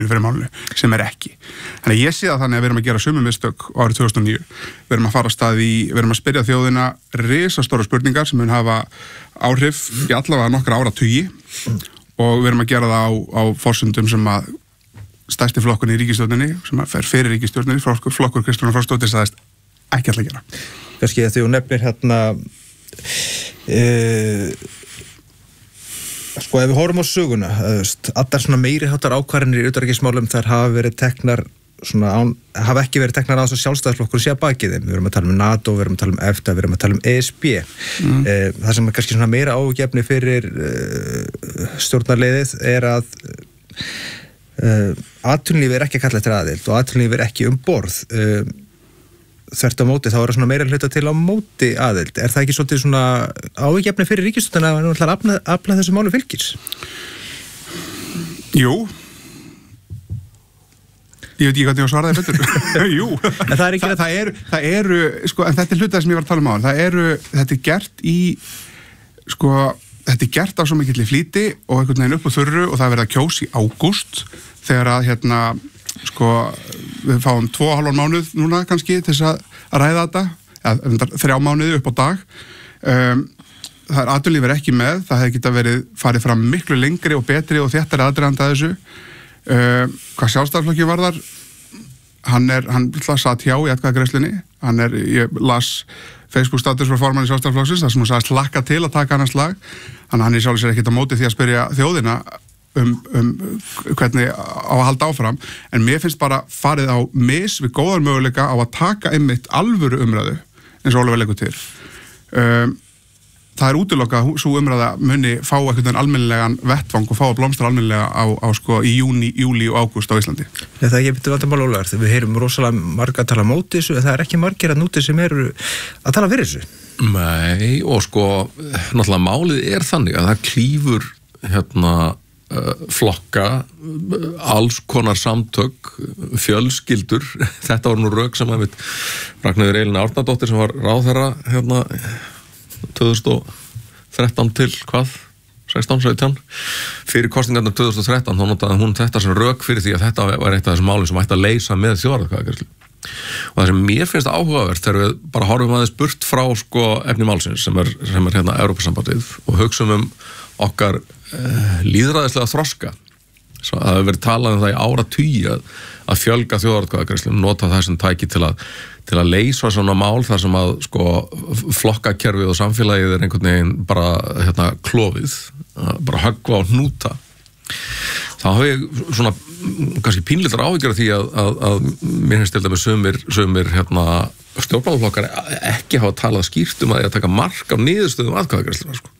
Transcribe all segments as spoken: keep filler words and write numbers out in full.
fyrir málinu, sem er ekki. Þannig að ég sé það þannig að við erum að gera sömu mistök árið tvö þúsund og níu. Við erum að fara af stað í, við erum að spyrja þjóðina risastóra spurningar sem mun hafa áhrif í allavega nokkra áratugi og við erum að gera það á, á forsendum sem að stærsti flokkun í ríkisstjórninni, sem að fer fyrir ríkisstjórninni, flokkur, flokkur Kristrúnar Frostadóttir sagðist ekki alltaf gera. Kannski að þú nefnir hérna e, sko ef við horfum á söguna, allar svona meiri háttar ákvarðanir í utanríkismálum þar hafa verið teknar svona án, hafa ekki verið teknar á þess að sjálfstæðisflokkur sé að baki þeim. Við erum að tala um NATO, við erum að tala um EFTA, við erum að tala um E S B. Mm. E, það sem er kannski svona meira ágefni fyrir e, stjórnarleiðið er að e, atvinnulífið er ekki að kalla eftir aðild og atvinnulífið er ekki um borð. E, þvert á móti, þá er það svona meira hluta til á móti aðild. Er það ekki svolítið svona ágefni fyrir ríkisstjórnina að nú ætlar að afla, afla þessu máli fylgis? Jú. Ég veit ekki hvað ég var svaraði betur. Jú. En það er ekki... Það, það eru, það eru, sko, en þetta er hlutað sem ég var að tala um á. Það eru, þetta er gert í, sko, þetta er gert á svo mikill í flýti og einhvern veginn upp á þurru og það verða kjós í ágúst þegar að, hérna, sko, við fáum tvo og halvan mánuð núna kannski til þess að, að ræða þetta, eða þrjá mánuði upp á dag. Um, það er atvinnulífið ekki með, það hefði getað verið farið fram miklu lengri og betri og þéttari aðdragandi að þessu. Um, hvað sjálfstæðisflokki varðar, hann er, hann satt hjá í atkvæðagreiðslunni, hann er, ég las Facebook status frá formanni sjálfstæðisflokksins, þar sem hún sagðist hlakka til að taka annars slag, þannig að hann er sjálfur sér ekkert á móti því að spyrja þjóðina Um, um hvernig á að halda áfram, en mér finnst bara farið á mis við góðar möguleika á að taka einmitt alvöru umræðu eins og Ólafur leggur til. Um, það er útilokað að svo umræða muni fá einhvern almennilegan vettvang og fá að blómstra almennilega á, á sko í júni, júli og ágúst á Íslandi. Það er ekki betur vandamál, Ólafur, þegar við heyrum rosalega marga að tala móti þessu, það er ekki margir að núti sem eru að tala fyrir þessu. Nei, og sko náttúrulega málið er þannig að það klífur hérna flokka, alls konar samtök, fjölskyldur. Þetta var nú rök sem að við Ragnheiður Elín Árnadóttir sem var ráðherra hérna tvö þúsund og þrettán til hvað? sextán, sautján. Fyrir kosningarnar tvö þúsund og þrettán þá notaði hún þetta sem rök fyrir því að þetta var eitt af þessum málum sem ætti að leysa með þjóðaratkvæðagreiðslu. Og það sem mér finnst áhugavert þegar við bara horfum aðeins burt frá sko efni málsins sem er, sem er hérna Evrópusambandið og hugsum um okkar uh, lýðræðislega þroska. Svo að það hefur verið talað um það í áratugi að, að fjölga þjóðaratkvæðagreiðslum, nota það sem tæki til að, til að leysa svona mál þar sem að sko flokkakerfið og samfélagið er einhvern veginn bara hérna klofið, bara höggva á hnúta. Þá hef ég svona kannski pínlítar áhyggjur af því að, að, að mér finnst til dæmis sumir, sumir hérna, stjórnmálaflokkar ekki hafa talað skýrt um að ég að taka mark á niðurstöðum atkvæðagreiðsluna sko.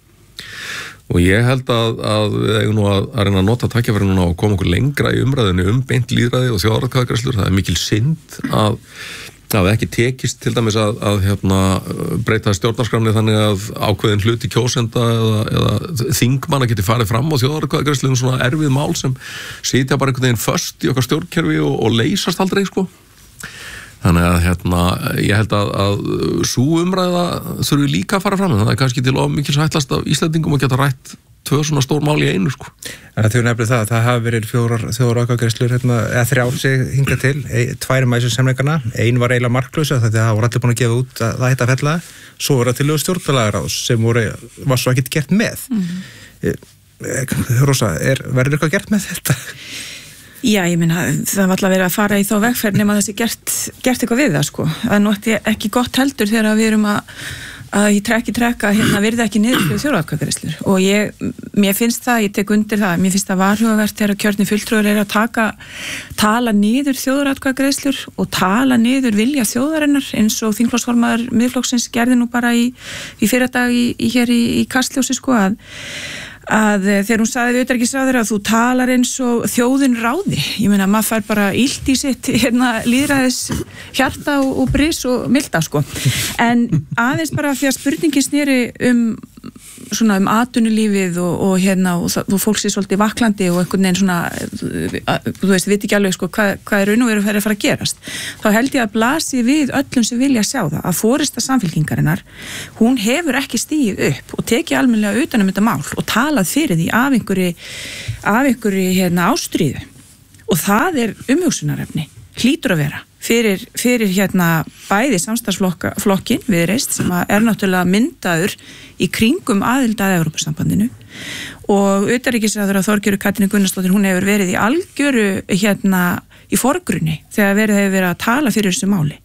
Og ég held að, að við eigum nú að, að reyna að nota tækifæri núna og koma okkur lengra í umræðinu um beint lýðræði og þjóðaratkvæðagreiðslur. Það er mikil synd að það ekki tekist til dæmis að, að hérna, breyta stjórnarskránni þannig að ákveðin hluti kjósenda eða, eða þingmanna geti farið fram á þjóðaratkvæðagreiðslu um svona erfið mál sem sitja bara einhvern veginn föst í okkar stjórnkerfi og, og leysast aldrei sko. Þannig að hérna, ég held að, að sú umræða þurfi líka að fara fram, en það er kannski til of mikils hættast af Íslendingum að geta rætt tvö svona stór mál í einu sko. En það þau nefnir það, það hafa verið fjórar þjóðaratkvæðagreiðslur hérna, eða þrjár sig hingað til, e, tvær mæsir samleikana, ein var eiginlega marklaus þegar það voru allir búin að gefa út að það hætti að fella, svo voru það tillögur stjórnlagaráðs sem voru, var svo ekkert gert með. Mm. E, e, Rósa, er, verður eitthvað gert með þetta? Já, ég minna, það var alltaf verið að fara í þá vegferð nema þessi gert, gert eitthvað við það sko. Það er nú ekki gott heldur þegar við erum að, að ég trekki trekka hérna virði ekki niður fyrir þjóðaratkvæðagreiðslur og ég, mér finnst það, ég tek undir það, mér finnst það varhugavert þegar kjörni fulltrúar er að taka, tala niður þjóðaratkvæðagreiðslur og tala niður vilja þjóðarinnar eins og þingflokksformaður Miðflokksins gerði nú bara í, í fyrradag í, í hér í, í Kastljósi sko að að þegar hún sagði við utanríkisráðherra að þú talar eins og þjóðin ráði, ég meina maður fær bara illt í sitt hérna líðræðis hjarta og, og bris og milda sko, en aðeins bara því að spurningin sneri um svona um atvinnulífið og, og hérna og, og fólk sé svolítið vaklandi og einhvern veginn svona þú veist, við veit ekki alveg sko hvað, hvað er raun og veru að fara að gerast, þá held ég að blasi við öllum sem vilja sjá það að forysta samfylkingarinnar, hún hefur ekki stigið upp og tekið almennilega utan um þetta mál og talað fyrir því af einhverju af einhverju hérna ástríðu og það er umhugsunarefni, hlýtur að vera fyrir, fyrir hérna bæði samstarfsflokkin Viðreisn sem er náttúrulega myndaður í kringum aðild að Evrópusambandinu og utanríkisráðherra Þorgerður Katrín Gunnarsdóttir, hún hefur verið í algjöru hérna í forgrunni þegar verið hefur verið að tala fyrir þessu máli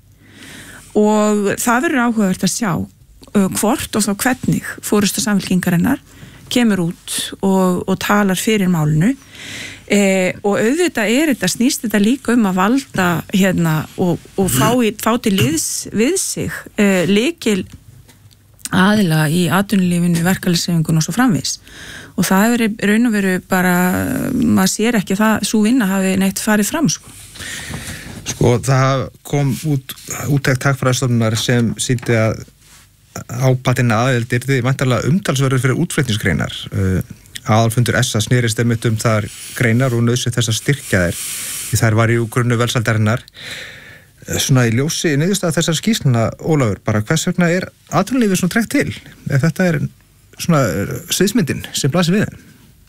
og það verður áhugavert að sjá uh, hvort og þá hvernig forysta Samfylkingarinnar kemur út og, og talar fyrir málinu eh, og auðvitað er þetta, snýst þetta líka um að valda hérna og, og fá, í, fá til liðs við sig eh, lykil aðila í atvinnulífinu, verkalýðshreyfingunni og svo framvegis og það er raun og veru bara, maður sér ekki það, svo vinna hafi neitt farið fram sko. Sko það kom út úttekt Hagfræðistofnunar sem sýndi að ápatina aðild er því væntanlega umtalsverður fyrir útflutningsgreinar. Uh, aðalfundur S A snerist einmitt um þar greinar og nauðsyn þess að styrkja þær því þær var í grunnu velsældarinnar. Uh, svona í ljósi niðurstaða þessar skýrsluna, Ólafur, bara hvers vegna er atvinnulífið svona trekt til? Ef þetta er svona sviðsmyndin sem blasir við þeim?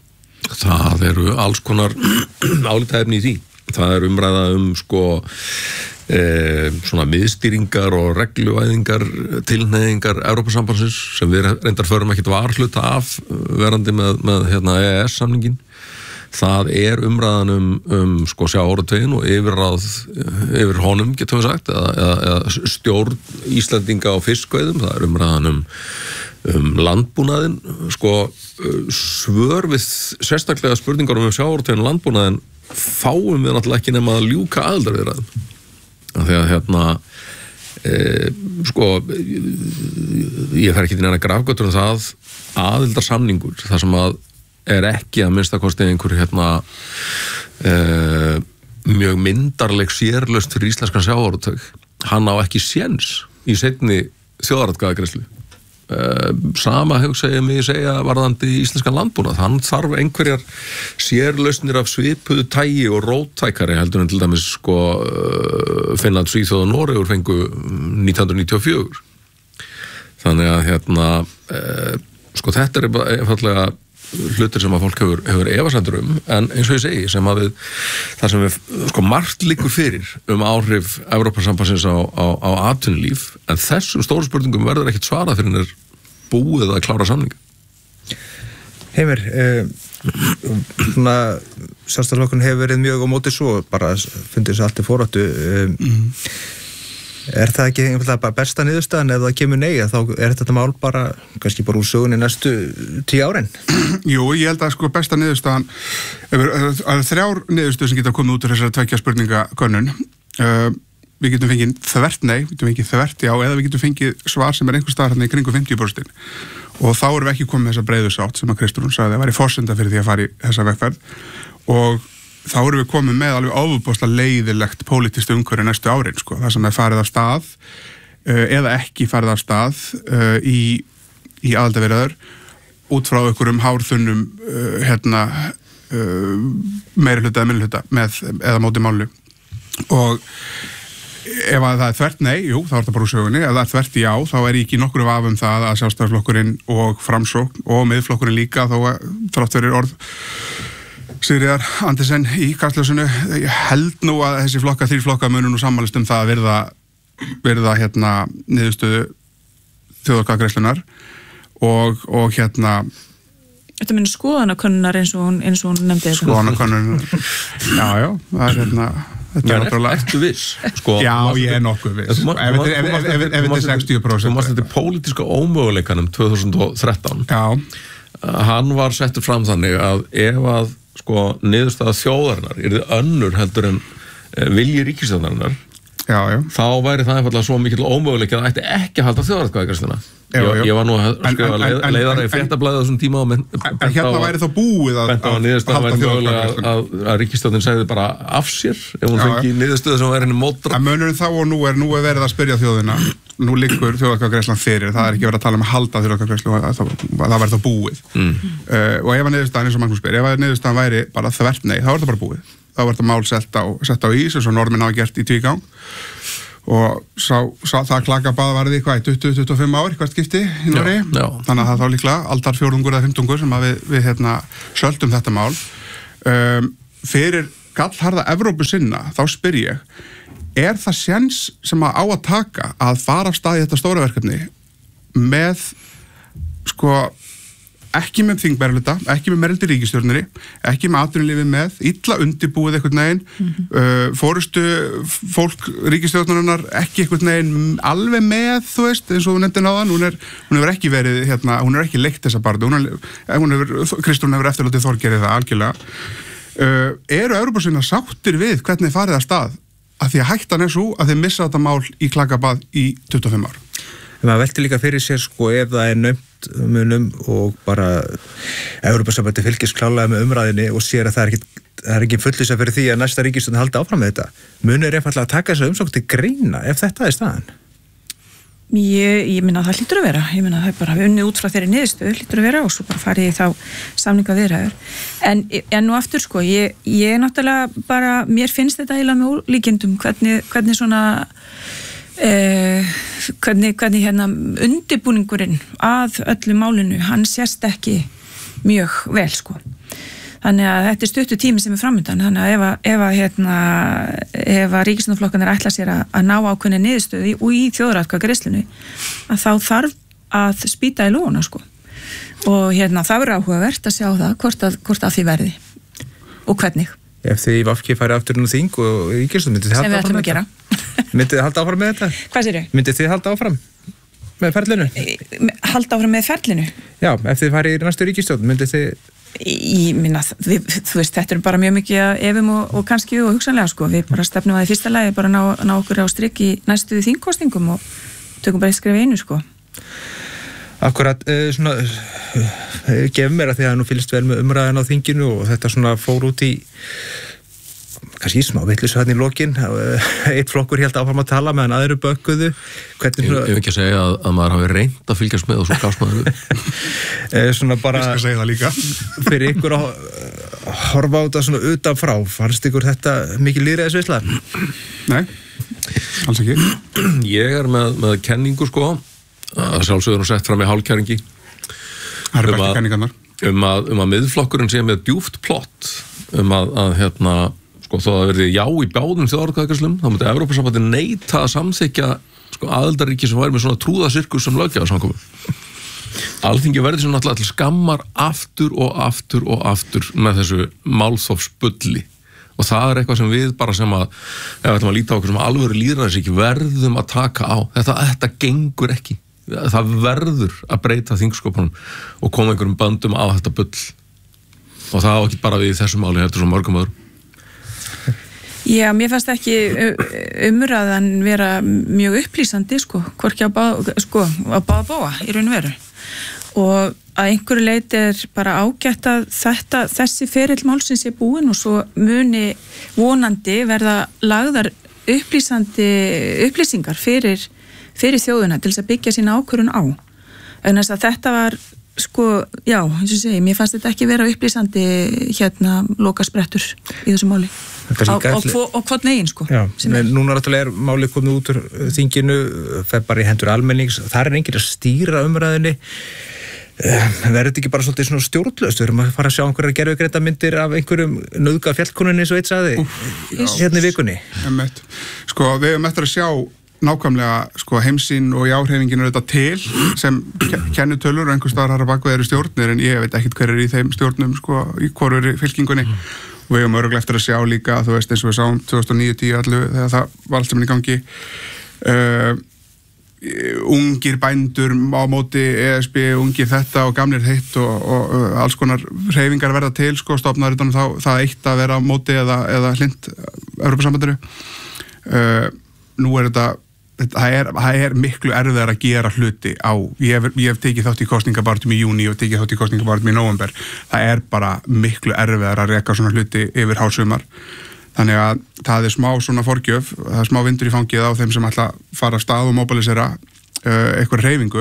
Það eru alls konar álitaefni í því. Það er umræða um sko E, svona miðstýringar og regluvæðingar tilhneigingar Evrópusambandsins sem við reyndar förum ekkert varhluta af verandi með, með hérna, E E S-samningin. Það er umræðan um, um sko sjávarútveginn og yfirráð yfir honum, getum við sagt, eða, eða, eða stjórn Íslendinga á fiskveiðum. Það er umræðan um, um landbúnaðinn. Sko svör við sérstaklega spurningar um sjávarútveginn og landbúnaðinn fáum við náttúrulega ekki nema að ljúka aðildarviðræðum. Þegar hérna e, sko ég fer ekki til neina grafgötur um það aðildarsamningur þar sem að er ekki að minnstakosti einhver hérna e, mjög myndarleg sérlaust fyrir íslenskan sjávarútveg, hann á ekki séns í seinni þjóðaratkvæðagreiðslu. Uh, sama hefur segið mig segja varðandi íslenskan landbúnað, hann þarf einhverjar sérlausnir af svipuðu tægi og róttækari heldur en til dæmis sko uh, Finnland, Svíþjóð og Noregur fengu nítján hundruð níutíu og fjögur. Þannig að hérna uh, sko þetta er einfallega hlutir sem að fólk hefur, hefur efasemdir um, en eins og ég segi sem að við, það sem við sko margt liggur fyrir um áhrif Evrópusambandsins á, á, á atvinnulíf, en þessum stóru spurningum verður ekkert svarað fyrir hennar búið að klára samninga. Heimir, eh, svona sjálfstæðisflokkurinn hefur verið mjög á móti svo, bara fundið þessu allt í foráttu. Eh, mm. Er það ekki einfallega bara besta niðurstaðan ef það kemur nei, þá er þetta mál bara kannski bara úr sögunni næstu tíu árin? Jú, ég held að sko besta niðurstaðan að þrjár niðurstöð sem geta komið út úr þessari tveggja spurningakönnun. Uh, við getum fengið þvert nei, við getum fengið þvert já, eða við getum fengið svar sem er einhver staðar hérna í kringum fimmtíu prósent. Og þá erum við ekki komið þessa breiðu sátt sem að Kristrún sagði að væri forsenda fyrir því að fara í þessa vegferð og þá erum við komið með alveg ofurboðslega leiðilegt pólitískt umhverfi næstu árin, sko. Það sem er farið af stað uh, eða ekki farið af stað uh, í, í aðildarviðræður út frá einhverjum hárþunnum uh, hérna, uh, meiri hluta eða minni hluta með eða móti máli. Og ef að það er þvert nei, jú, þá er það bara úr sögunni. Ef það er þvert já, þá er ekki nokkru vaf um það að Sjálfstæðisflokkurinn og Framsókn og Miðflokkurinn líka, þá þrátt fyrir orð Sigríðar Andersen í kastljósinu, ég held nú að þessi flokka, þrír flokka munu nú sammælist um það að virða, virða hérna niðurstöðu þjóðaratkvæðagreiðslunnar og, og hérna Þetta minnir skoðanakönnunar eins og hún, eins og hún nefndi þetta. Skoðanakönnunar, já, já, það er hérna þetta er náttúrulega. Ertu viss? Sko, já, ég er nokkuð viss. Sko, ef þetta er sextíu prósent. Þú mást þetta pólitíska ómöguleikanum tvö þúsund og þrettán. Já. Hann var settur fram þannig að ef að sko niðurstaða þjóðarinnar yrði önnur heldur en vilji ríkisstjórnarinnar, já, já. þá væri það einfallega svo mikill ómöguleiki að það ætti ekki að halda þjóðaratkvæðagreiðsluna. Ég, ég var nú að skrifa leið, leiðara í fréttablaðið á þessum tíma og en hérna væri þá búið að, að, að halda þjóðaratkvæðagreiðsluna að, að, að ríkisstjórnin segði bara af sér ef hún fengi niðurstöðu sem væri henni mótra. En munurinn þá og nú er nú er verið að spyrja þjóðina, nú liggur þjóðaratkvæðagreiðslan fyrir, það er ekki verið að tala um að halda þjóðaratkvæðagreiðslu, það, það væri þá búið. Mm. Uh, og ef að niðurstaðan eins og Magnús spyr, ef að niðurstaðan væri bara þvert nei, þá er það bara búið. Þá er þetta mál sett á, sett á ís eins og Norðmenn hafa gert í tvígang. Og sá, sá, það klakabað varði hvað, tuttugu til tuttugu og fimm ár hvert skipti í Noregi, þannig að það þá líklega aldarfjórðungur eða fimmtungur sem að við, við hérna söldum þetta mál. Um, fyrir gallharða Evrópu sinna, þá spyr ég, er það séns sem að á að taka að fara af stað í þetta stóra verkefni með, sko, ekki með þingmeirihluta, ekki með meirihluta ríkisstjórninni, ekki með atvinnulífið með, illa undirbúið einhvern veginn, mm-hmm. uh, fórustu fólk ríkisstjórnarinnar ekki einhvern veginn alveg með, þú veist, eins og þú nefndi náðan, hún er, hún hefur ekki verið, hérna, hún hefur ekki leikt þessa barðu, hún, hún hefur, Kristrún hefur eftirlátið Þorgerið það algjörlega. Uh, eru Evrópusinnar sáttir við hvernig farið að stað, að því að hættan er svo að þeir missa þetta mál í klakabað í tuttugu og fimm ár? maður velti líka fyrir sér sko ef það er naumt munum og bara Evrópusambandið fylgist klálega með umræðinni og sér að það er ekki, það er ekki fullvissa fyrir því að næsta ríkisstjórn haldi áfram með þetta. Munur einfaldlega að taka þessa umsókn til greina ef þetta er staðan? Ég, ég minna að það hlýtur að vera, ég minna að það er bara unnið út frá þeirri niðurstöðu, hlýtur að vera og svo bara farið í þá samninga viðræður. En, en nú aftur sko, ég, ég náttúrulega bara, mér finnst þetta eiginlega með ólíkindum, hvernig, hvernig svona, eh, hvernig, hvernig hérna undirbúningurinn að öllu málinu, hann sést ekki mjög vel sko. Þannig að þetta er stuttu tími sem er framöndan, þannig að ef að, ef að, hérna, ef að ríkisstjórnarflokkarnir ætla sér að, að ná ákveðinni niðurstöðu og í þjóðaratkvæðagreiðslunni, að þá þarf að spýta í lóna, sko. Og hérna, það verður áhugavert að sjá það, hvort að, hvort að því verði og hvernig. Ef þið í V K færi aftur nú þing og ríkisstjórn, myndið þið halda áfram með þetta? Myndið þið halda áfram með þetta? Hvað sér ég? Myndið þið halda áfram með ferlinu? Halda áfram með ferlinu? Já, ef þið færi í næstu ríkisstjórn, myndið þið Í, minna, við, þú veist, þetta er bara mjög mikið að efum og, og kannski og hugsanlega sko, við bara stefnum að í fyrsta lagi bara ná, ná okkur á strik í næstu þingkostingum og tökum bara eitt skref einu sko. Akkurat, uh, svona uh, gefum mér að því að nú fylgst vel með umræðan á þinginu og þetta svona fór út í kannski smá vitleysu þarna í lokin, eitt flokkur hélt áfram að tala meðan aðrir bökkuðu. Hvernig Ég hef ekki að segja að, að maður hafi reynt að fylgjast með og svo gafst maður við. Svona bara Ég skal segja það líka. Fyrir ykkur að horfa á þetta svona utanfrá, fannst ykkur þetta mikið lýðræðisveisla? Nei, alls ekki. Ég er með, með kenningu sko, að sjálfsögur hún sett fram í hálfkæringi Það eru ekki kenningarnar. Um að, um að miðflokkurinn sé með djúpt plott um að, að hérna sko þó að það verði já í báðum þjóðaratkvæðagreiðslum, þá myndi Evrópusambandið neita að samþykkja sko aðildarríki sem væri með svona trúðasirkus sem löggjafarsamkomu. Alþingi verði svona alltaf til skammar aftur og aftur og aftur með þessu málþófsbulli og það er eitthvað sem við bara sem að ef við ætlum að líta á okkur sem alvöru lýðræðisríki verðum að taka á. Þetta, þetta gengur ekki. Það verður að breyta þingskopunum og koma einhverjum böndum á þetta bull og það á ekki bara við í þessu máli heldur svo mörgum öðrum. Já, mér fannst ekki umræðan vera mjög upplýsandi sko, hvorki á báða sko, á báða bóa í raun og veru og að einhverju leiti er bara ágætt að þetta, þessi ferill málsins er búin og svo muni vonandi verða lagðar upplýsandi upplýsingar fyrir, fyrir þjóðuna til þess að byggja sína ákvörðun á en þess að þetta var sko, já, eins og segi, mér fannst þetta ekki vera upplýsandi hérna lokasprettur í þessu máli á, á, á hvort negin sko já, en núna náttúrulega er máli komið út úr þinginu, fer bara í hendur almennings, það er enginn að stýra umræðinni verður þetta ekki bara svolítið svona stjórnlaust, við erum að fara að sjá einhverjar gervigreita myndir af einhverjum nauðga fjallkonunni eins og eitt sagði hérna í vikunni sko, við erum eftir að sjá nákvæmlega sko, heimsýn og jáhreyfingin er þetta til sem kennutölur og einhver staðar har að baka þeirri stjórnir en ég veit ekkert hver er í þeim stjórnum sko, í hvorur fylkingunni mm. og við erum örgulega eftir að sjá líka þú veist eins og við sáum tvö þúsund og níu til tíu allu þegar það var allt saman í gangi uh, ungir bændur á móti E S B, ungir þetta og gamlir hitt og, og, og alls konar hreyfingar verða til sko, stofnar utan þá það eitt að vera á móti eða, eða hlind Evrópusambandinu uh, nú er þetta Það er, það er miklu erfiðar að gera hluti á, ég hef, ég hef tekið þátt í kosningabartum í júní og tekið þátt í kosningabartum í nóvember, það er bara miklu erfiðar að reka svona hluti yfir hásumar, þannig að það er smá svona forgjöf, það er smá vindur í fangið á þeim sem ætla að fara af stað og mobilisera uh, eitthvað hreyfingu,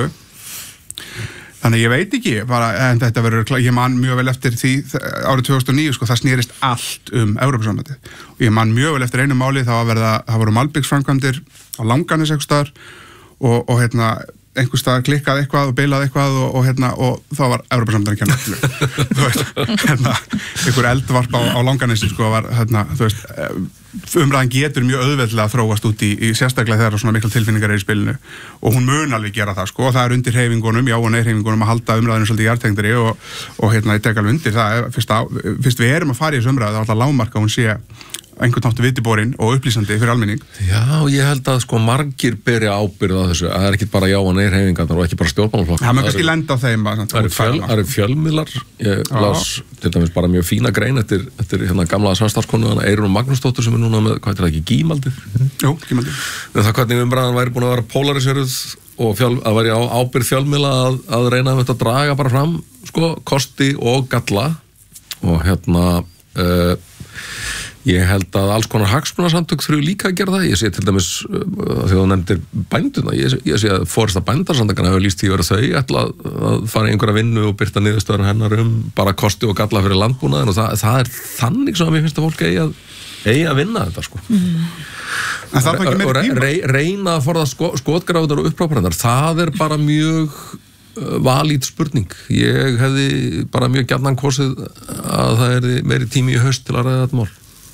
þannig ég veit ekki, bara, en þetta verður, ég man mjög vel eftir því árið tvö þúsund og níu, sko, það snerist allt um Evrópusambandið og ég man mjög vel eftir einu máli, það var verða, það voru malbiksframkvæmdir á Langanes eitthvað staðar og, og hérna einhver stað klikkað eitthvað og beilað eitthvað og, og, hérna, og þá var Evrópusambandsins að kenna þú veist, hérna, einhver eldvarp á, á Langanessi sko, var, hérna, þú veist umræðan getur mjög auðveldlega að þróast út í, í sérstaklega þegar svona mikla tilfinningar er í spilinu og hún mun alveg gera það sko og það er undir hreyfingunum, já og nei hreyfingunum að halda umræðinu svolítið jartengdri og, og hérna ég tek alveg undir það, fyrst, á, fyrst við erum að fara í þessu umræðu, það er alltaf lágmarka hún sé einhvern náttúr vitiborinn og upplýsandi fyrir almenning. Já, ég held að sko margir beri ábyrgð á þessu, það er ekki bara já og nei hreyfingarnar og ekki bara stjórnmálaflokk. Það maður kannski lenda á þeim að það eru fjöl, er fjölmiðlar, ég las til dæmis bara mjög fína grein eftir, eftir hérna gamla samstarfskonu, Eyrún Magnúsdóttur sem er núna með, hvað er það ekki, Gímaldið? Mm-hmm. Jú, Gímaldið. En það hvernig umræðan væri búin að vera polariseruð og fjöl, að væri á ábyrgð fjölmiðla að, að reyna að draga bara fram sko kosti og galla og hérna uh, ég held að alls konar hagsmunasamtök þurfu líka að gera það. Ég sé til dæmis, uh, þegar þú nefndir bænduna, ég, ég sé að fórsta bændarsamtakana hefur lýst því að þau ætla að fara í einhverja vinnu og byrta niðurstöður hennar um bara kosti og galla fyrir landbúnaðin og það, það er þannig sem að mér finnst að fólk eigi að, eigi að vinna þetta sko. Mm. En það er ekki meira tíma. Re, reyna að forða sko, skotgrafðar og uppráparinnar, það er bara mjög valít spurning. Ég hefði bara mjög gjarnan kosið að það er meiri tími í haust til að ræða þetta mál.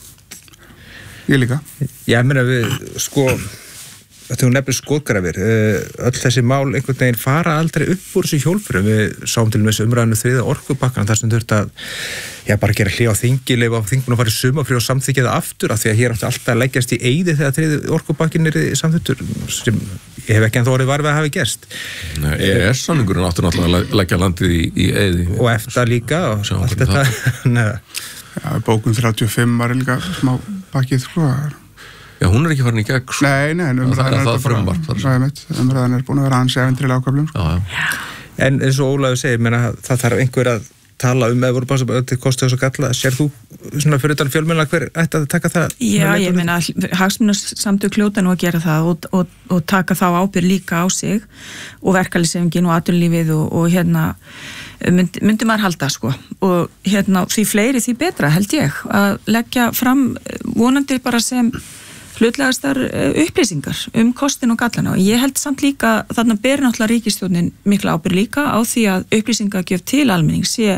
Ég líka. Já, ég meina við, sko, þetta hún nefnir skotgrafir, öll þessi mál einhvern veginn fara aldrei upp úr þessu hjólförum. Við sáum til og með þessu umræðinu þriða orkupakkan, þar sem þurft að, já, bara gera hlé á þingi, leyfa á þingunum að fara í sumarfrí og samþykkja það aftur, af því að hér átti alltaf að leggjast í eyði þegar þriði orkupakkin er samþyktur, sem ég hef ekki ennþá orðið varfið að hafi gerst. Nei, E E S-samningurinn átti náttúrulega að leggja landið í, í eyði. Og EFTA líka, og allt þetta. Já, bókun þrjátíu og fimm var líka smá pakkið, sko. Já, hún er ekki farin í gegn. Nei, nei, en umræðan er, er, frumvarp, umræðan er búin að vera hans eventýrlega ákaflum, sko. Já, já. En eins og Ólafur segir, meina, það þarf einhver að tala um Evrópusambandsins til kosti þess að galla. Sér þú svona fyrir utan fjölmiðla hver ætti að taka það? Já, ég meina, hagsmunasamtök hljóta nú að gera það og, og, og taka þá ábyrgð líka á sig og verkalýðshreyfingin og atvinnulífið og, og hérna myndi, myndi maður halda sko og hérna því fleiri því betra held ég að leggja fram vonandi bara sem hlutlegastar upplýsingar um kostin og gallana og ég held samt líka þarna ber náttúrulega ríkisstjórnin mikla ábyrgð líka á því að upplýsingagjöf til almenning sé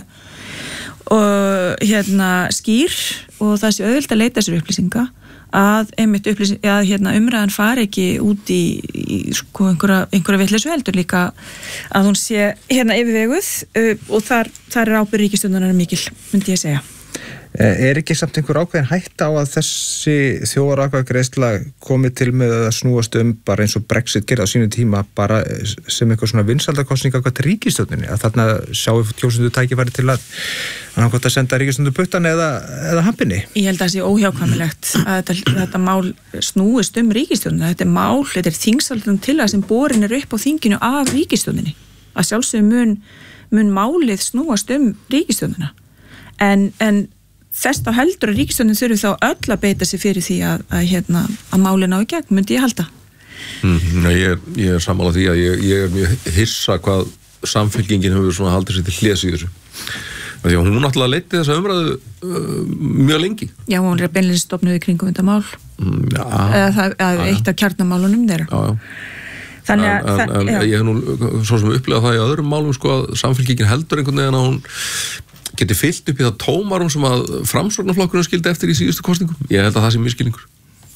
og hérna skýr og það sé auðvelt að leita þessar upplýsinga að einmitt upplýsing, að hérna umræðan fari ekki út í, í sko einhverja, einhverja vitleysu heldur líka að hún sé hérna yfirveguð uh, og þar, þar er ábyrgð ríkisstjórnarinnar mikil, myndi ég segja. Er ekki samt einhver ákveðin hætta á að þessi þjóðaratkvæðagreiðsla komi til með að snúast um bara eins og Brexit gerði á sínu tíma bara sem einhver svona vinsældakostning ákvæmt ríkisstjórninni að þarna sjáu kjósendur tækifæri til að annað að senda ríkisstjórnum puttan eða, eða hampinni? Ég held að það sé óhjákvæmilegt að þetta, þetta mál snúist um ríkisstjórnina. Þetta er mál, þetta er þingsályktun til að sem borin er upp á þinginu af ríkisstjórninni. Að sjálfsögum mun, mun málið snúast um ríkisstjórnina. En, en þess þá heldur að ríkisstjórnin þurfi þá öll að beita sig fyrir því að, að, hérna, að málið ná í gegn, myndi ég halda. Mm, nei, ég, er, ég er sammála því að ég, ég er mjög hissa hvað samfylkingin hefur svona haldið sér til hliðs í þessu. Því að hún náttúrulega leiddi þessa umræðu uh, mjög lengi. Já, hún er beinlega stofnuð í kringum þetta mál. Mm, já. Eða það er eitt af kjarnamálunum þeirra. Já, já. Þannig að... En, en, en ég hef nú svo sem upplegað það í öðrum málum sko að samfylkingin heldur einhvern veginn að hún geti fyllt upp í það tómarum sem að framsóknarflokkurinn skildi eftir í síðustu kosningum. Ég held að það sé misskilningur.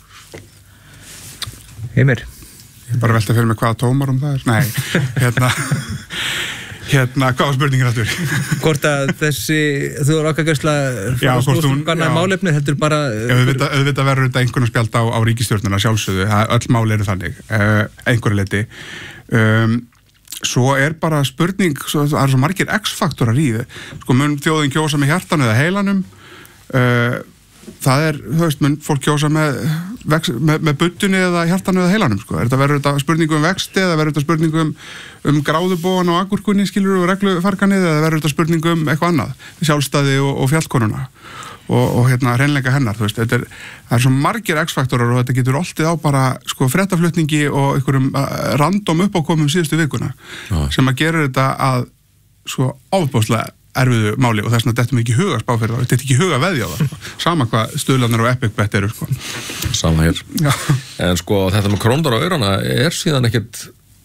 Heimir. Ég bara velta fyrir mig hvaða tómarum það er. Nei, hérna... Hérna, hvað var spurningin aftur? Hvort að þessi þjóðaratkvæðagreiðsla já, hvort hún, já. Málefni heldur bara... Auðvitað, auðvitað verður þetta einhvern spjald á, á ríkisstjórnina sjálfsögðu, öll mál eru þannig, uh, einhverju leyti. Um, svo er bara spurning, svo, það er svo margir X-faktorar í þið. Sko, mun þjóðin kjósa með hjartanu eða heilanum, uh, það er, þú veist, mun fólk kjósa með, með, með buttunni eða hjartanu eða heilanum, sko. Er þetta verður þetta spurningu um vexti eða verður þetta spurningu um, um gráðubóan og agurkunni, skilur, og reglufarkanið eða verður þetta spurningu um eitthvað annað, sjálfstæði og, og fjallkonuna og, og hérna hreinleika hennar, þú veist. Þetta er, það er svo margir X-faktorar og þetta getur oltið á bara, sko, fréttaflutningi og einhverjum random uppákomum síðustu vikuna Já. Sem að gera þetta að, svo, ofbóðslega erfiðu máli og þess vegna þetta er ekki huga spá fyrir það, þetta er ekki huga veðja á það, sko. Sama hvað stuðlarnir og epic bet eru, sko. Sama hér. Já. En sko þetta með króndar á aurana er síðan ekkert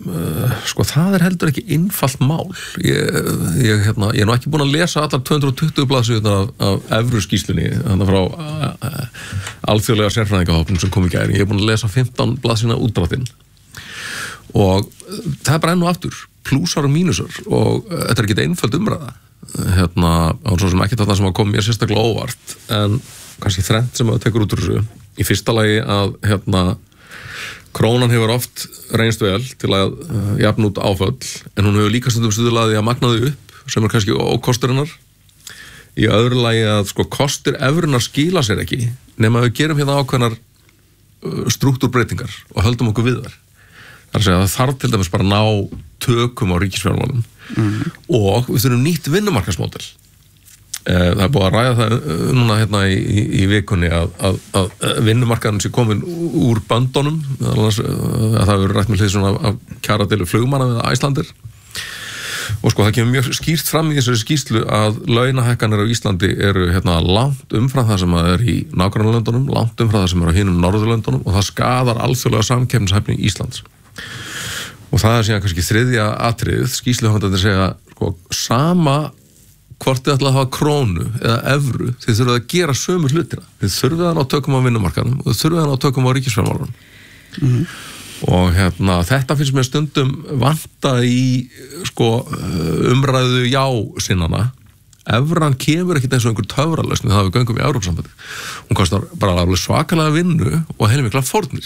uh, sko það er heldur ekki einfalt mál. Ég, ég, hérna, ég er nú ekki búin að lesa allar tvö hundruð og tuttugu blaðsíðurnar af, af evruskýrslunni, þannig frá uh, alþjóðlega sérfræðingahópnum sem kom í gær. Ég er búin að lesa fimmtán blaðsíðna útdráttinn og það er bara enn og aftur, plúsar og mínusar og uh, þetta er ekki einföld umræða. Hérna, á svo sem ekki þetta sem að koma mér sérstaklega óvart, en kannski þrennt sem að tekur út úr þessu. Í fyrsta lagi að hérna, krónan hefur oft reynst vel til að uh, jafna út áföll, en hún hefur líka stundum stuðlaði að magna þau upp, sem er kannski ókosturinnar. Í öðru lagi að sko kostir evrunar skila sér ekki, nema að við gerum hérna ákveðnar uh, struktúrbreytingar og höldum okkur við þar. Það er að segja að það þarf til dæmis bara að ná tökum á ríkisfjármálum mm. og við þurfum nýtt vinnumarkaðsmódel. Það er búið að ræða það núna hérna í, í, í vikunni að, að, að vinnumarkaðin sé komin úr böndunum, að það hefur rætt með hliðsjón af, af kjaradeilu flugmanna við Æslandir. Og sko það kemur mjög skýrt fram í þessari skýrslu að launahækkanir á Íslandi eru hérna langt umfram það sem er í nágrannalöndunum, langt umfram það sem er á hinum Norðurlöndunum og það skaðar alþjóðlega samkeppnishæfni Íslands. Og það er síðan kannski þriðja atriðið, skýrsluhöfundarnir segja sko, sama hvort þið ætla að hafa krónu eða evru, þið þurfið að gera sömu hlutina. Þið þurfið að ná tökum á vinnumarkaðnum og þið þurfið að ná tökum á ríkisfjármálunum. Mm-hmm. Og hérna, þetta finnst mér stundum vanta í sko, umræðu já-sinnana. Evran kemur ekkert eins og einhver töfralausn þegar við göngum í Evrópusambandið. Hún kostar bara alveg svakalega vinnu og heilmikla fórnir.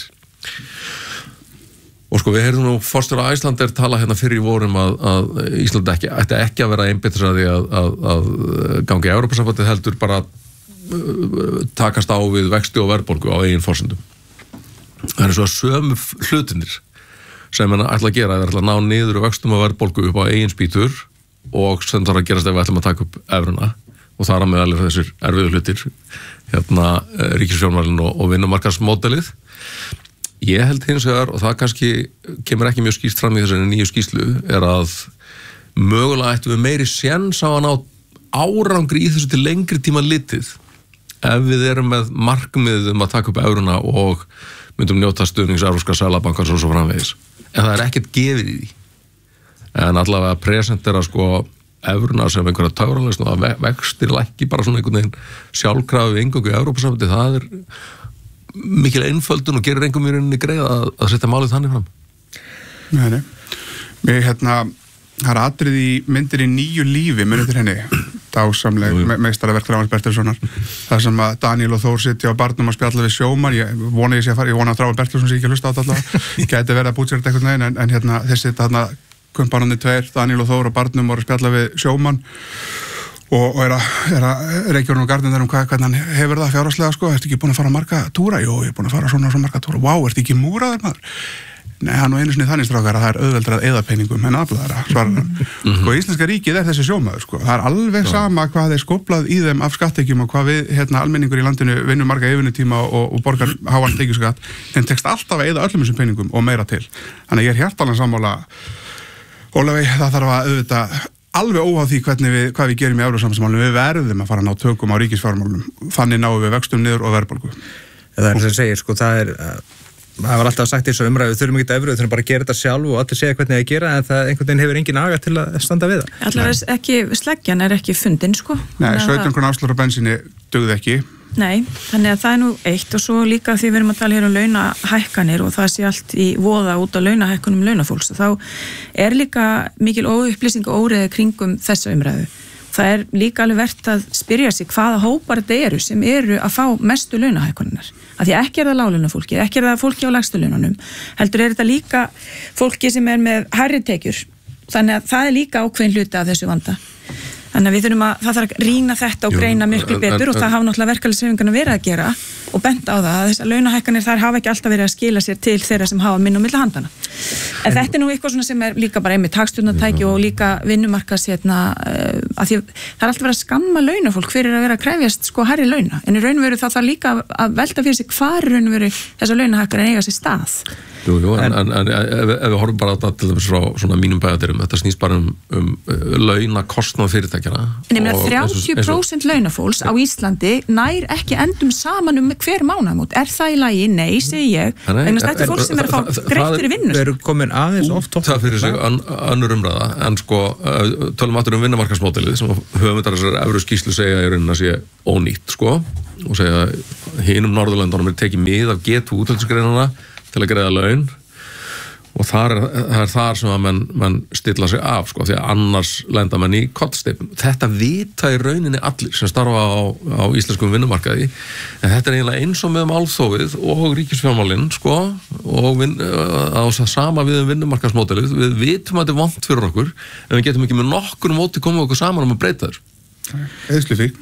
Og sko við heyrðum nú forstjóra Æslandir tala hérna fyrir í vorum að, að Ísland ekki, ætti ekki að vera einbeittur að því að, að, að gangi í Evrópusambandið heldur bara uh, takast á við vexti og verðbólgu á eigin forsendum. Það er svo að sömu hlutinir sem hann ætla að gera, það er ætla að ná niður vextum og verðbólgu upp á eigin spýtur og sem þarf að gerast ef við ætlum að taka upp evruna og það er að meðal þessir erfiðu hlutir, hérna ríkisfjármálin og, og vinnumarkaðsmódelið. Ég held hins vegar, og það kannski kemur ekki mjög skýrt fram í þessari nýju skýrslu, er að mögulega ættum við meiri séns á að ná árangri í þessu til lengri tíma litið ef við erum með markmið um að taka upp evruna og myndum njóta stuðnings Evrópska seðlabankans og svo framvegis. En það er ekkert gefið í því. En allavega presentera sko evruna sem einhverja töfralausn og að vextir lækki bara svona einhvern veginn sjálfkrafa við inngöngu í Evrópusambandið, það er mikil einföldun og gerir engum í rauninni greið að, að setja málið þannig fram. Nei, nei. Mér hérna, það er atrið í myndir í nýju lífi, munið til henni, dásamleg me meistaraverk Þráins Bertilssonar, þar sem að Daniel og Þór sitja á barnum að spjalla við sjómann, ég vona ég sé að fara, ég vona að Þráin Bertilsson sé ekki að hlusta á þetta allavega, gæti verið að bútsera þetta einhvern veginn, en, en hérna þessi þarna kumpanandi tveir, Daniel og Þór og barnum voru að spjalla við sjómann og, og er að, er að reykjórn og gardin þar um hvað, hvernig hann hefur það fjárhagslega sko, ertu ekki búin að fara marga túra? Jú, ég er búin að fara svona og svona marga túra. Vá, ertu ekki múraður maður? Nei, hann var einu sinni þannig strákar að það er auðveldra að eyða peningum en aflaðara, svarar hann. Sko, Íslenska ríkið er þessi sjómaður, sko. Það er alveg sama hvað þeir skóplað í þeim af skattekjum og hvað við, hérna, almenningur í landinu vinnum marga yfirvinnutíma og, og borgar háan tekjuskatt, þeim tekst alltaf að eyða öllum þessum peningum og meira til. Þannig ég er hjartalega sammála, Ólafi, það þarf að auðvitað alveg óháð því hvernig við, hvað við gerum í Evrópusambandið, við verðum að fara að ná tökum á ríkisfjármálum. Þannig náum við vöxtum niður og verðbólgu. Það er sem segir, sko, það er það var alltaf sagt eins og umræðu, við þurfum ekki evru, við þurfum bara að gera þetta sjálf og allir segja hvernig það að gera, en það einhvern veginn hefur engin aga til að standa við það. Allavega ekki, sleggjan er ekki fundin, sko. Nei, sautján króna afsláttur á bensíni dugði ekki. Nei, þannig að það er nú eitt og svo líka því við erum að tala hér um launahækkanir og það sé allt í voða út á launahækkunum launafólks, þá er líka mikil óupplýsing og óreiði kringum þessa umræðu. Það er líka alveg vert að spyrja sig hvaða hópar þetta eru sem eru að fá mestu launahækkunar. Af því ekki er það láglaunafólki, ekki er það fólki á lægstu laununum, heldur er þetta líka fólki sem er með hærri tekjur. Þannig að það er líka ákveðin hluti af þessu vanda. Þannig að við þurfum að, það þarf að rýna þetta og greina miklu betur og það hafa náttúrulega verkalýðshreyfingarnar verið að gera og bent á það að þessar launahækkanir þar hafa ekki alltaf verið að skila sér til þeirra sem hafa minn og milli handana. En þetta er nú eitthvað svona sem er líka bara einmitt hagstjórnartæki og líka vinnumarkas hérna, af því það er alltaf verið að skamma launafólk fyrir að vera að krefjast sko hærri launa, en í raun og veru þá þarf líka að velta fyrir sig hvar í raun og veru þessar launahækkar en eiga sér stað. Jú, jú, en, en, en ef, ef við horfum bara á þetta til þess frá svona mínum bæðadyrum, þetta snýst bara um, um launakostnað fyrirtækjana. En ég meina þrjátíu prósent launafólks á Íslandi nær ekki endum saman um hver mánaðamót. Er það í lagi? Nei, segi ég. En þetta er fólk sem er að fá greitt fyrir vinnu. Það eru komin aðeins oft Það fyrir sig önnur umræða, en sko tölum aftur um vinnumarkaðsmódelið sem höfundar þessar efru skýrslu segja í rauninni að sé ónýtt, sko, og segja hinum Norðurlöndunum er tekið mið af getu útveldisgreinana til að greiða laun og þar er, það er þar sem að menn, menn stilla sig af, sko, því að annars lenda menn í kollsteypum. Þetta vita í rauninni allir sem starfa á, á íslenskum vinnumarkaði, en þetta er eiginlega eins og með málþófið og ríkisfjármálin, sko, og vin, á sama við um vinnumarkaðsmódelið. Við vitum að þetta er vont fyrir okkur, en við getum ekki með nokkur móti komið okkur saman um að breyta þessu. Eðslu fík.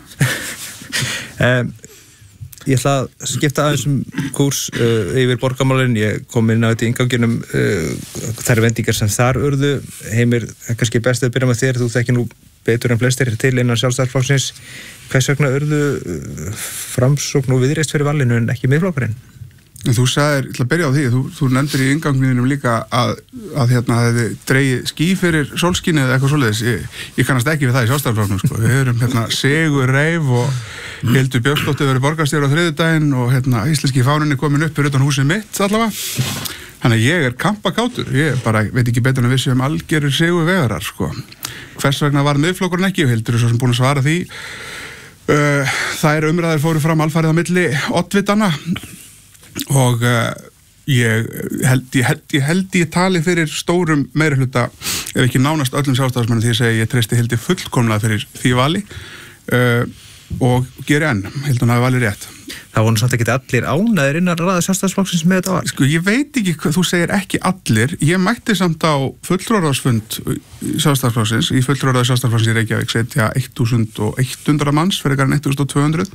um, Ég ætla að skipta aðeins um kúrs uh, yfir borgarmálin. Ég kom inn á þetta í innganginum uh, þær vendingar sem þar urðu. Heimir, kannski best að byrja með þér, þú þekki nú betur en flestir til innan Sjálfstæðisflokksins. Hvers vegna urðu uh, Framsókn og Viðreisn fyrir valinu en ekki Miðflokkurinn? Þú sagðir, ég ætla að byrja á því, þú, þú nefndir í innganginum líka að, að hérna hefði dreigið ský fyrir sólskínu eða eitthvað svoleiðis. Ég, ég kannast ekki við það í Sjálfstæðisflokknum, sko. Við erum hérna Sigur Reif og Hildur Björnsdóttir verið borgarstjóri á þriðjudaginn og hérna íslenski fáninn komin upp fyrir utan húsið mitt allavega. Þannig að ég er kampakátur, ég bara veit ekki betur en að við séum algerir sigur vegarar, sko. Hvers vegna var Miðflokkurinn ekki, og Hildur er svo sem búin að svara því. Uh, þær umræður fóru fram alfarið á milli oddvitana og uh, ég held ég, held, ég held ég tali fyrir stórum meirihluta, ef ekki nánast öllum sjálfstæðismennum því að segja ég treysti Hildi fullkomlega fyrir því vali uh, og geri enn, Hildun hafi valið rétt. Það voru samt ekki allir ánæðir innan raða Sjálfstæðisflokksins með þetta var. Sko, ég veit ekki hvað þú segir ekki allir. Ég mætti samt á fulltrúarráðsfund Sjálfstæðisflokksins, í fulltrúarráði Sjálfstæðisflokksins í Reykjavík setja þúsund hundrað manns fyrir eitthvað en tvö hundruð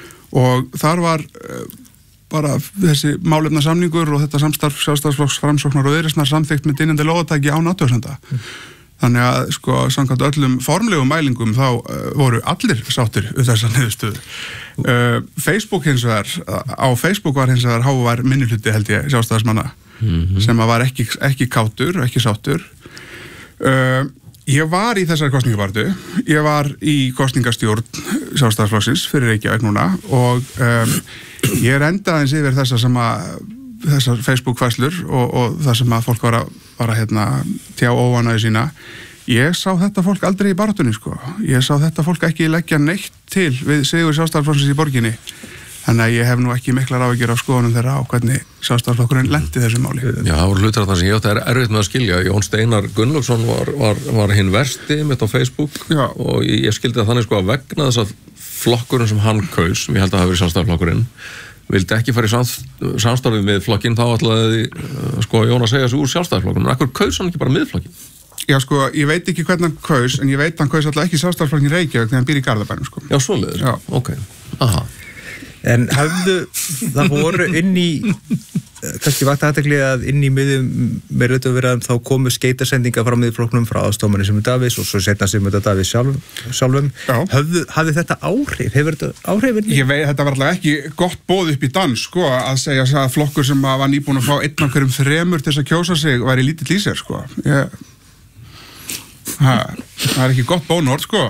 og þar var uh, bara þessi málefna samningur og þetta samstarf Sjálfstæðisflokks, Framsóknar og Viðreisnar samþykkt með dynjandi lóðatæki án athugasemda. Mm. Þannig að sko samkvæmt öllum formlegum mælingum þá uh, voru allir sáttir við þessa niðurstöðu. Uh, Facebook hins vegar, á Facebook var hins vegar hávær minnihluti held ég sjálfstæðismanna mm-hmm. sem var ekki, ekki kátur, ekki sáttur. Uh, ég var í þessari kosningabartu, ég var í kosningastjórn Sjálfstæðisflokksins fyrir Reykjavík núna og um, ég er endaðins yfir þessa sem að þessar Facebook-fæslur og, og það sem að fólk var að, var að hérna, tjá óvanaði sína. Ég sá þetta fólk aldrei í baráttunni, sko. Ég sá þetta fólk ekki leggja neitt til við sigur Sjálfstæðisflokksins í borginni. Þannig að ég hef nú ekki miklar áhyggjur á skoðunum þeirra á hvernig Sjálfstæðisflokkurinn lendi þessu máli. Já, það voru hlutir að það sem ég átti er erfitt með að skilja. Jón Steinar Gunnlaugsson var, var, var hinn versti mitt á Facebook Já. Og ég, ég skildi að þannig sko að vegna þess að flokkurinn sem hann kaus, sem ég held að hafa verið Sjálfstæðisflokkurinn, vildi ekki fara í samstarfið með flokkinn, þá ætlaði sko Jón að segja sig úr Sjálfstæðisflokkurinn. Akkur kaus hann ekki bara miðflokkinn? Já, sko, ég veit ekki hvernig hann kaus, en ég veit hann kaus alltaf ekki Sjálfstæðisflokkinn í Reykjavík þegar hann býr í Garðabænum, sko. Já, svoleiðis. Já, ok. Aha. En hafðu, það voru inn í, kannski vakti athygli að inn í miðjum meirihluta verið þá komu skeytasendingar frá miðflokknum frá aðstoðarmanni Sigmund Davíðs og svo seinna Sigmund Davíðs sjálf, sjálfum. Hafðu, hafði þetta áhrif? Hefur þetta áhrif? Ég veit, þetta var alltaf ekki gott boð upp í dans, sko, að segja að flokkur sem var nýbúin að fá einn af hverjum þremur til þess að kjósa sig væri lítill í sér, sko. Ég, ha, það er ekki gott bónord, sko.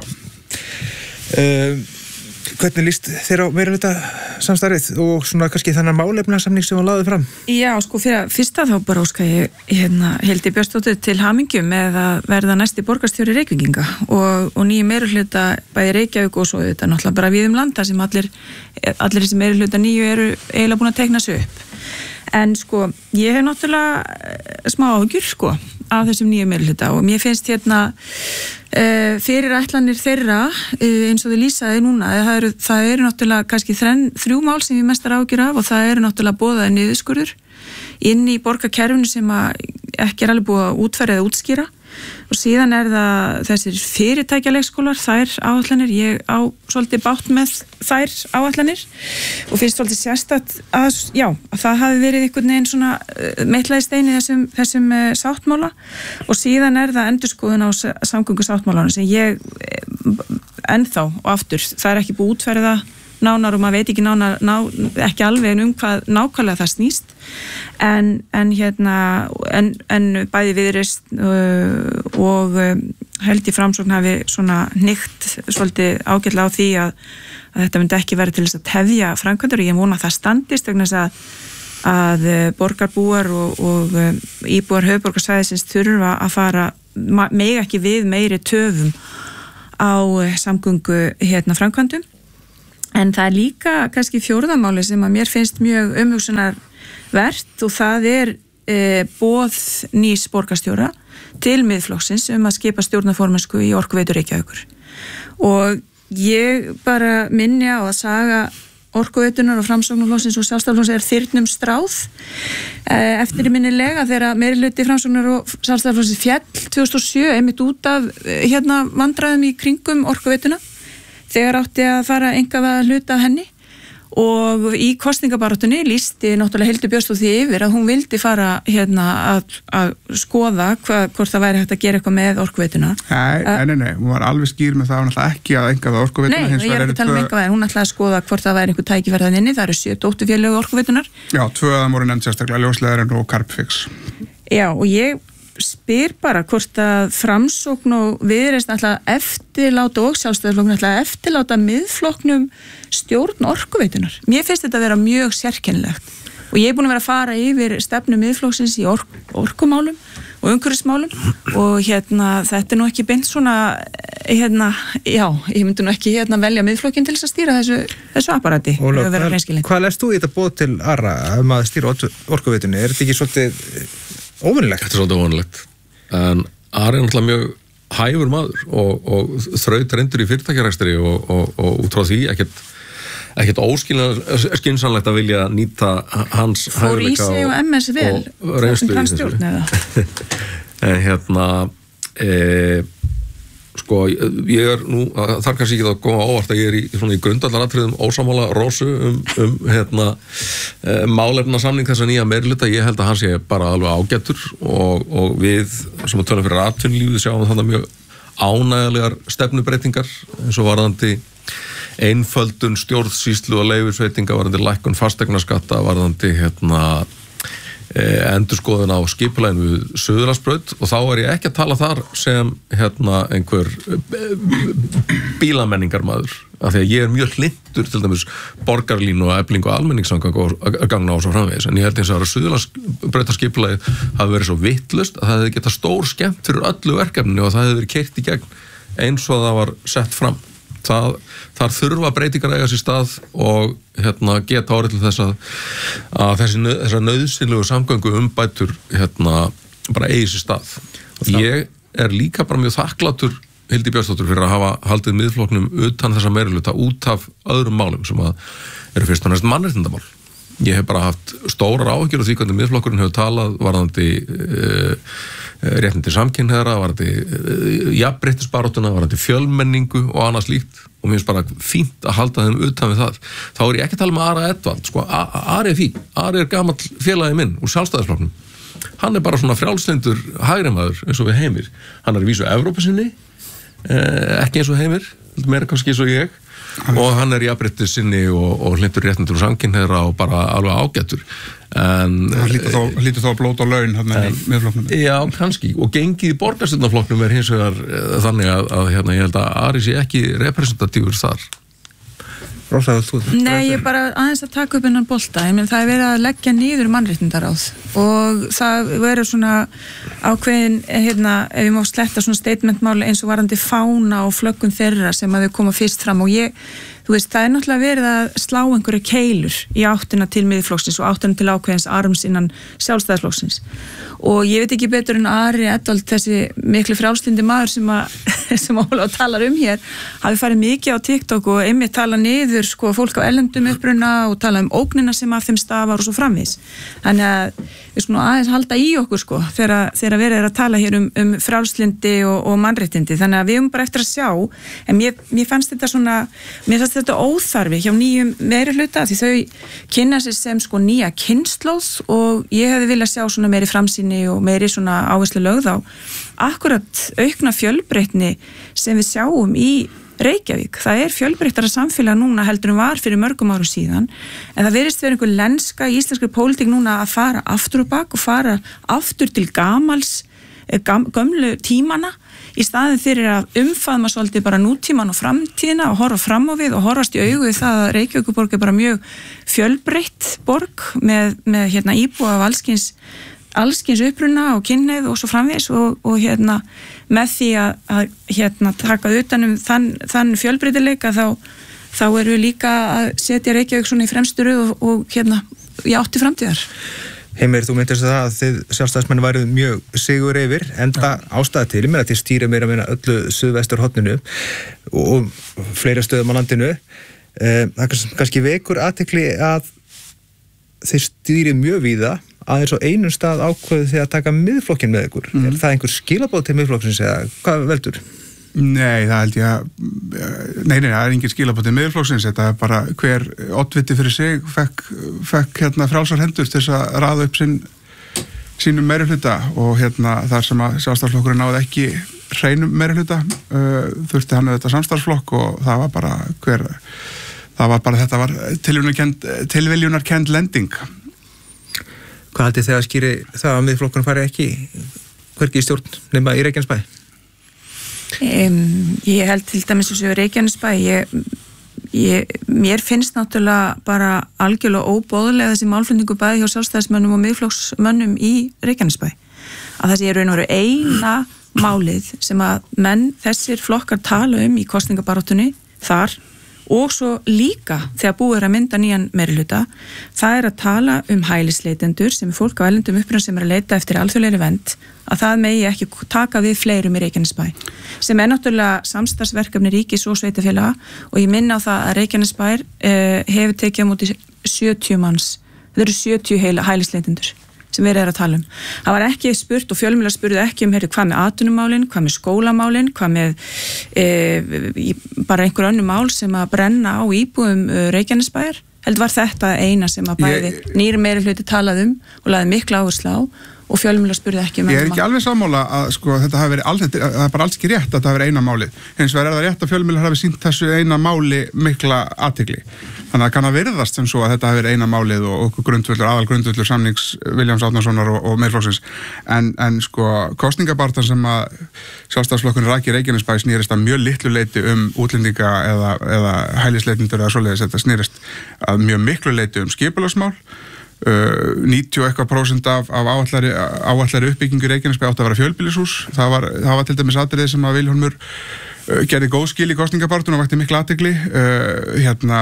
Um, Hvernig líst þér á meirihluta samstarfið og svona kannski þannig málefnasamning sem var lagður fram? Já, sko fyrir fyrsta þá bara óska ég hérna Hildi Björnsdóttur til hamingju með að verða næsti borgarstjóri Reykvíkinga og, og nýju meirihluta bæði Reykjavík og svo þetta náttúrulega bara við um landa sem allir, allir þessi meirihluta nýju eru eiginlega búin að teikna sig upp. En sko, ég hef náttúrulega smá áhyggjur sko af þessum nýju meirihluta og mér finnst hérna uh, fyrir ætlanir þeirra uh, eins og þið lýsaði núna það eru, það eru náttúrulega kannski þrenn, þrjú mál sem ég mestar áhyggjur af og það eru náttúrulega boðaði niðurskurður inn í borgarkerfinu sem að ekki er alveg búið að útfæra eða útskýra og síðan er það þessir fyrirtækjaleikskólar, þær áætlanir, ég á svolítið bátt með þær áætlanir og finnst svolítið sérstætt að, já, að það hafi verið einhvern veginn svona meitlaði stein í þessum, þessum sáttmála og síðan er það endurskoðun á samgöngu sáttmálanum sem ég ennþá og aftur, það er ekki búið útferða nánar og maður veit ekki nánar ná, ekki alveg um hvað nákvæmlega það snýst en, en hérna en, en bæði Viðreisn uh, og um, held ég Framsókn hafi svona hnykt svolítið ágætlega á því að, að þetta myndi ekki vera til þess að tefja framkvæmdir og ég vona að það standist vegna þess að að borgarbúar og, og íbúar höfuðborgarsvæðisins þurfa að fara mega ekki við meiri töfum á samgöngu hérna framkvæmdum en það er líka kannski fjórðamáli sem að mér finnst mjög umhugsunarvert og það er e, boð nýs borgarstjóra til Miðflokksins um að skipa stjórnarformennsku í Orkuveitu Reykjavíkur og ég bara minni á að saga Orkuveitunar og Framsóknarflokksins og Sjálfstæðisflokksins er þyrnum stráð eftirminnilega þegar meirihluti Framsóknar og Sjálfstæðisflokksins fjall tvö þúsund og sjö einmitt út af hérna vandræðum í kringum Orkuveituna þegar átti að fara enga að hluta af henni og í kosningabaráttunni lýsti náttúrulega Hildur Björnsdóttir því yfir að hún vildi fara hérna að, að skoða hva, hvort það væri hægt að gera eitthvað með Orkuveituna. Nei, uh, nei, nei, hún var alveg skýr með það, hún ætlaði ekki að enga það Orkuveituna. Nei, ég er ekki að tala um enga það, hún ætlaði að skoða hvort það væri einhver tækifærið inni, það eru sjö dótturfélög Orkuveitunar. Já, tvö af þeim voru nefnd sérstaklega Ljósleiðarinn og Carbfix. Já, og ég spyr bara hvort að Framsókn og Viðreisn ætla að eftirláta og Sjálfstæðisflokknum ætla að eftirláta Miðflokknum stjórn Orkuveitunar. Mér finnst þetta að vera mjög sérkennilegt og ég er búin að vera að fara yfir stefnu Miðflokksins í ork, orkumálum og umhverfismálum og hérna þetta er nú ekki beint svona hérna, já, ég myndi nú ekki hérna velja Miðflokkinn til þess að stýra þessu, þessu apparati. Óla, hvað, hvað lest þú í þetta boð til Ara um að stýra Orkuveitunni? Er þetta ekki svolítið óvanilegt? Þetta er svolítið óvanilegt en Ari er náttúrulega mjög hæfur maður og, og þraut reyndur í fyrirtækjarekstri og, og, og út frá því ekkert ekkert óskynsanlegt að vilja nýta hans fór í sig og M S vel og reynslu í þessu en hérna e, sko ég er nú þar kannski ekki að koma ávart að ég er í, svona, í grundvallaratriðum ósamála Rósu um, um hérna e, málefna samning þessa nýja meirihluta, ég held að hann sé bara alveg ágættur og, og við sem að tölum fyrir atvinnulífið sjáum þannig mjög ánægjulegar stefnubreitingar eins og varðandi einföldun stjórnsýslu og leyfisveitinga varðandi lækkun fasteignaskatta varðandi hérna endurskoðun á skipulaginu við Suðurlandsbraut og þá er ég ekki að tala þar sem hérna einhver bílamenningarmaður af því að ég er mjög hlindur til dæmis borgarlínu og eflingu og almenningssamgangna á svo framvegis en ég held eins og að Suðurlandsbrautarskipulagið hafi verið svo vittlust að það hefði getað stór skemmt fyrir öllu verkefninu og það hefði verið keyrt í gegn eins og það var sett fram. Það, þar þurfa breytingar að eiga sér stað og hérna, geta árið til þess að, að þessi, þessar nauðsynlegu samgöngu umbætur hérna, bara eigi sér stað. Ég er líka bara mjög þakklátur Hildi Björnsdóttur fyrir að hafa haldið Miðflokknum utan þessa meirihluta út af öðrum málum sem að eru fyrst og næst mannréttindamál. Ég hef bara haft stórar áhyggjur af því hvernig Miðflokkurinn hefur talað varðandi e, réttindi samkynhneigðra, varðandi e, jafnréttisbaráttuna, varðandi fjölmenningu og annað slíkt og mér finnst bara fínt að halda þeim utan við það. Þá er ég ekki að tala með Ara Edvald, sko, Ari er fín, Ari er gamall félagi minn úr Sjálfstæðisflokknum. Hann er bara svona frjálslyndur hægrimaður eins og við Heimir. Hann er í vísu Evrópusinni, e, ekki eins og Heimir, meira kannski eins og ég. Og hann er jafnréttis sinni og, og hlindur réttindur og samkynhneigðra og bara alveg ágættur en það hlýtur þá, hlýtur þá blót og laun hérna í Miðflokknum. Já, kannski og gengið í borgarstjórnarflokknum er hins vegar þannig að, að hérna, ég held að Ari sé ekki representatífur þar. Rósa, þú? Nei, ég er bara aðeins að taka upp innan bolta, ég menn það er verið að leggja niður mannréttindaráð og það verður svona ákveðin, hérna, ef ég má sletta svona statementmáli eins og varandi fána og flöggun þeirra sem að þau koma fyrst fram og ég, þú veist, það er náttúrulega verið að slá einhverju keilur í áttina til Miðflokksins og áttina til ákveðins arms innan Sjálfstæðisflokksins og ég veit ekki betur en Ari Edvald, þessi miklu frjálslyndi maður sem að sem Ólafur talar um hér, hafi farið mikið á TikTok og einmitt tala niður sko fólk á erlendum uppruna og tala um ógnina sem af þeim stafar og svo framvís. Þannig að við svona aðeins halda í okkur sko þegar, þegar verið er að tala hér um, um frjálslyndi og, og mannréttindi. Þannig að við erum bara eftir að sjá, en mér, mér fannst þetta svona, mér fannst þetta óþarfi hjá nýjum meirihluta því þau kynna sér sem sko nýja kynslóð og ég hefði viljað sjá svona meiri framsýni og meiri svona áherslu lögð á akkurat aukna fjölbreytni sem við sjáum í Reykjavík. Það er fjölbreyttara samfélag núna heldur en var fyrir mörgum árum síðan, en það virðist vera einhver lenska í íslenskri pólitík núna að fara aftur og bak og fara aftur til gamals, gam, gömlu tímana í staðin fyrir að umfaðma svolítið bara nútíman og framtíðina og horfa fram á við og horfast í augu við það að Reykjavíkurborg er bara mjög fjölbreytt borg með, með hérna, íbúa af allskins allskins uppruna og kynneið og svo framvegis og, og hérna með því að, að hérna taka utanum þann, þann fjölbreytileika þá, þá eru við líka að setja Reykjavík svona í fremstu röð og, og hérna í átti framtíðar. Heimir, þú myndist það að þið sjálfstæðismenn værið mjög sigur yfir, enda ástæða til, mér að þið stýra meira meina öllu suðvestur horninu og fleira stöðum á landinu. Það er kannski vekur athygli að þið stýrið mjög víða aðeins á einum stað ákveðu því að taka miðflokkin með ykkur. Mm. Er það einhver skilaboð til miðflokksins eða hvað veldur? Nei, það held ég að nei, nei, það er engin skilaboð til miðflokksins, þetta er bara hver oddviti fyrir sig fekk, fekk hérna frjálsar hendur til þess að raða upp sín, sínum meirihluta og hérna þar sem að sjálfstæðisflokkurinn náði ekki hreinum meirihluta uh, þurfti hann auðvitað samstarfsflokk og það var bara hver það var bara, þetta var tilviljunarkennd lending. Hvað haldið þið að skýri það að miðflokkurinn fari ekki hvergi í stjórn nema í Reykjanesbæ? Um, ég held til dæmis þessu Reykjanesbæ ég, ég, mér finnst náttúrulega bara algjörlega óboðlega þessi málflutningu bæði hjá sjálfstæðismönnum og miðflokksmönnum í Reykjanesbæ að þessi er raun og veru eina málið sem að menn þessir flokkar tala um í kosningabaráttunni þar og svo líka þegar búið er að mynda nýjan meirihluta, það er að tala um hælisleitendur sem er fólk á erlendum uppruna sem er að leita eftir alþjóðlegri vernd, að það megi ekki taka við fleirum í Reykjanesbæ, sem er náttúrulega samstarfsverkefni ríkis og sveitafélaga og ég minna á það að Reykjanesbær eh, hefur tekið á móti sjötíu manns, það eru sjötíu heila hælisleitendur sem við erum að tala um. Það var ekki spurt og fjölmiðlar spurðu ekki um heyrðu, hvað með atvinnumálin, hvað með skólamálin, hvað með e, bara einhver önnur mál sem að brenna á íbúum e, Reykjanesbæjar. Held var þetta eina sem að bæði ég, nýri meirihluti talað um og laði mikla áherslu á og fjölmiðlar spurðu ekki um. Ég er ekki alveg sammála að sko þetta hafi verið alls, það er bara alls ekki rétt að þetta hafi verið eina málið. Hins vegar er það rétt að fjölmiðlar hafi sýnt þessu eina máli mikla athygli. Þannig að kann að virðast sem svo að þetta hafi verið eina málið og okkur grundvöllur, aðal grundvöllur samnings Vilhjálms Árnasonar og, og Miðflokksins. En, en sko kosningabaráttan sem að Sjálfstæðisflokkurinn rak í Reykjanesbæ snýrist að mjög litlu leyti um útlendinga eða, eða hælisleitendur eða svoleiðis. Þetta snýrist að mjög miklu leyti um skipulagsmál. Uh, níutíu og eitthvað prósent af, af áallari, áallari uppbyggingu í Reykjanesbæ átti að vera fjölbýlishús. Það var, það var til dæmis atriði sem að Vilhjálmur uh, gerði góð skil í kosningabaráttunni og vakti mikla athygli. Uh, hérna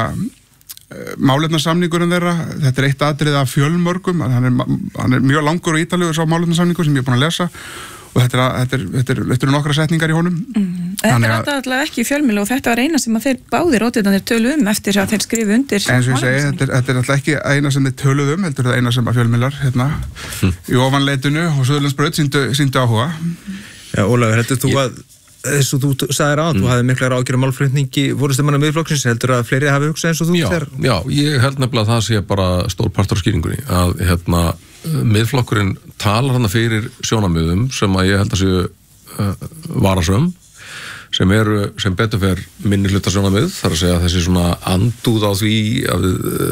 málefnasamningurinn þeirra, þetta er eitt atriði af fjölmörgum, hann er, hann er mjög langur og ítarlegur sá málefnasamningur sem ég er búin að lesa og þetta er, þetta er, þetta er, þetta er nokkra setningar í honum. Mm. Þetta er alltaf ekki í fjölmiðli og þetta var eina sem að þeir báðir ótið þeir tölu um eftir að þeir skrifu undir. En svo ég segi, þetta er, þetta er alltaf ekki eina sem þeir töluð um, heldur það eina sem að fjölmiðlar hérna hm. í ofanleitinu og Suðurlandsbraut sýndu, sýndu áhuga. Já, Ólafur, heldur þú að þess að þú sagðir að, mm. þú hafði miklar ágjör á málflutningi vorustumanna Miðflokksins, heldur að fleiri hafi hugsað eins og þú? Já, þegar... já, ég held nefnilega að það sé bara stór partur á skýringunni, að hérna Miðflokkurinn talar hana fyrir sjónarmiðum sem að ég held að séu uh, varasöm, sem eru, sem betur fer minni hluta sjónarmið, þar að segja þessi svona andúð á því að,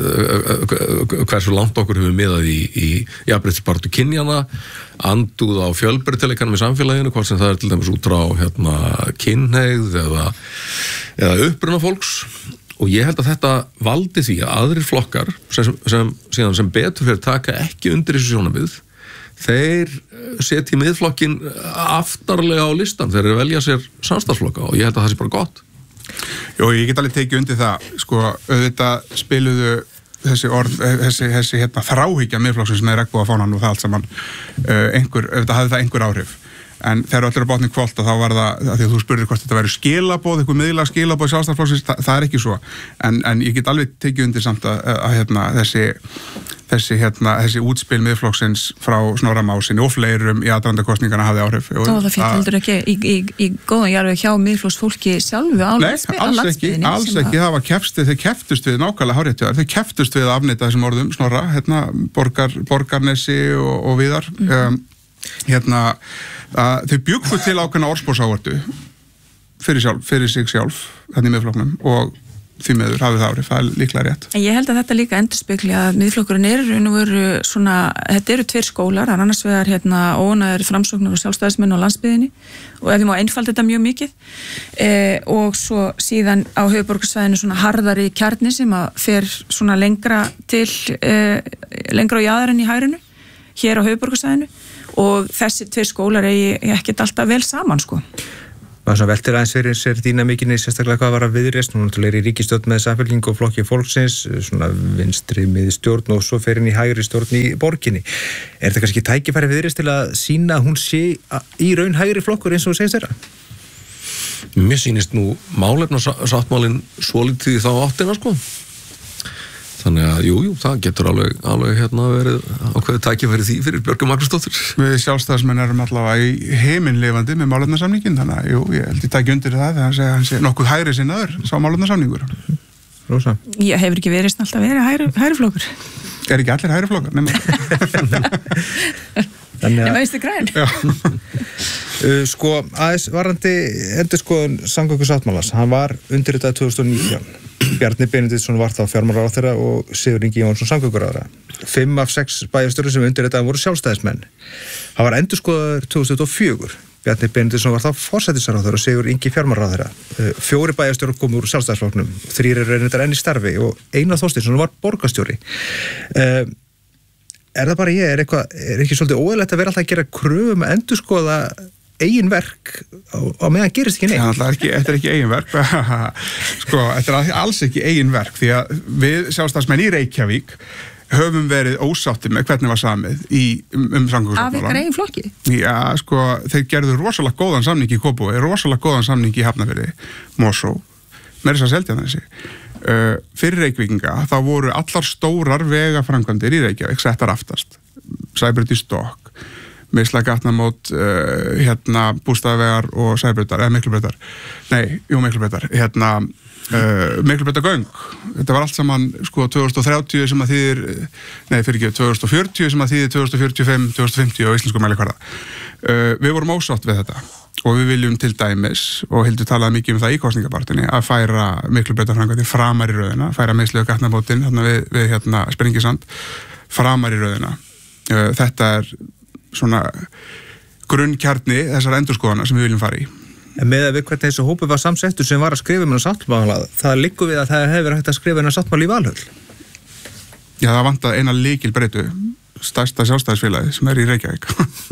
uh, hversu langt okkur hefur miðað í, í jafnréttisbaráttu kynjana, andúð á fjölbreytileikanum í samfélaginu, hvort sem það er til dæmis út frá hérna, kynhneigð eða, eða uppruna fólks. Og ég held að þetta valdi því að aðrir flokkar sem, sem, sem, sem betur fyrir taka ekki undir þessu sjónarmið, þeir setja miðflokkin aftarlega á listan, þeir eru velja sér samstarfsflokka og ég held að það sé bara gott. Jó, ég get alveg tekið undir það, sko, auðvitað spiluðu þessi orð, þessi, þessi hérna, þráhyggja miðflokksins með regnbogafánann og það allt saman, uh, einhver, auðvitað hafði það einhver áhrif. En þegar allir er bátning kvöld og þá var það, að því að þú spurðir hvort þetta væri skilaboð, eitthvað miðla skilaboð sjálfstæðisflokksins, það, það er ekki svo. En, en ég get alveg tekið undir samt að, að, að hérna, þessi, þessi, hérna, þessi útspil miðflokksins frá Snorra Másinni og fleirum í aðdraganda kosninganna hafði áhrif. Og það fyrir heldur ekki í, í, í góðan jarfi hjá miðflokksfólki sjálfu á landsbyggðinni? Nei, alls ekki, alls ekki, það var keppst, þeir kepptust við nákvæmlega hárréttu, þeir kepptust við að afneita þessum orðum Snorra, hérna, borgar, Borgarnesi og, og víðar. Mm. Um, hérna, að þau bjuggu til ákveðna orðspórsávartu fyrir, sjálf, fyrir sig sjálf þannig í miðflokknum og því meður hafið það árið, það er líklega rétt. Ég held að þetta líka endurspegli að miðflokkurinn eru nú eru svona, þetta eru tveir skólar, annars vegar hérna óanæður framsóknar og sjálfstæðismenn á landsbyggðinni og ef ég má einfalda þetta mjög mikið e, og svo síðan á höfuðborgarsvæðinu svona harðari kjarni sem að fer svona lengra til e, lengra á jaðarinn í hægrinu hér á höfuðborgarsvæðinu og þessi tveir skólar eigi ekkert alltaf vel saman sko. Maður svona veltir aðeins fyrir sér dýna mikinni sérstaklega hvað var að viðreist, hún náttúrulega er í ríkisstjórn með Samfylkingu og flokki fólksins, svona vinstri miðstjórn og svo fer inn í hægri stjórn í borginni. Er þetta kannski tækifæri viðreist til að sína að hún sé í raun hægri flokkur eins og segist þeirra? Mér sýnist nú málefna sáttmálinn svolítið í þá áttina sko. Þannig að, jú, jú, það getur alveg, alveg hérna verið ákveðið tækifæri því fyrir Björgu Magnúsdóttur. Við sjálfstæðismenn erum allavega í heiminlifandi með málefnasamningin, þannig að, jú, ég held ég tæki undir það þegar hann segja hann sé nokkuð hægri sinnaður sá málefnasamningur. Rósa? Ég hefur ekki verið alltaf verið hægri, hægri flokkur. Er ekki allir hægri flokkar? Þannig að veistu græn. uh, sko, aðeins varandi endurskoðun samgöngusáttmálans, hann var undirritað tvö þúsund og nítján. Bjarni Benediktsson var þá fjármálaráðherra og Sigurður Ingi Jónsson samgönguráðherra. Fimm af sex bæjarstjórar sem undirritaði voru sjálfstæðismenn. Hann var endurskoðaður tvö þúsund og fjögur. Bjarni Benediktsson var þá forsætisráðherra og Sigurður Ingi fjármálaráðherra. Fjóri bæjarstjórar komu úr sjálfstæðisflokknum, þrír eru reyndar enn í starfi og Einar Þorsteinsson var borgarstjóri. Uh, er það bara ég, er, eitthvað, er ekki svolítið óeðlegt að vera alltaf að gera kröfu með endurskoða eigin verk á, á meðan gerist ekki neitt? Já, alltaf ekki, þetta er ekki eigin verk sko, þetta er alls ekki eigin verk því að við sjálfstæðismenn í Reykjavík höfum verið ósáttir með hvernig var samið í, um, um samgöngusáttmálann. Af ykkar eigin flokki? Já, sko, þeir gerðu rosalega góðan samning í Kópavogi, rosalega góðan samning í Hafnarfirði, Mosó, með þess að selja þessi. Uh, fyrir Reykvíkinga, þá voru allar stórar vegaframkvæmdir í Reykjavík settar aftast. Sæbraut í Stokk, Misla gatnamót, uh, hérna, Bústaðavegar og Sæbrautar, eða Miklubrautar. Nei, jú, Miklubrautar, hérna, Uh, Miklubrautargöng, þetta var allt saman sko tvö þúsund og þrjátíu sem að þýðir nei fyrir ekki, tvö þúsund og fjörutíu sem að þýðir tvö þúsund og fjörutíu og fimm, tvö þúsund og fimmtíu á íslensku mælikvarða. Uh, við vorum ósátt við þetta og við viljum til dæmis og Hildur talaði mikið um það í kosningabartunni að færa Miklubrautarframkvæmdina framar í röðina, færa Mislu gatnamótin hérna við, við hérna Sprengisand framar í röðina. Uh, þetta er svona grunnkjarni þessar endurskoðana sem við viljum fara í. En með að við hvernig þessu hópu var samsettur sem var að skrifa með sáttmála, það liggur við að það hefur hægt að skrifa með sáttmála í Valhöll. Já, það vantaði eina lykilbreytu, stærsta sjálfstæðisfélagi sem er í Reykjavík.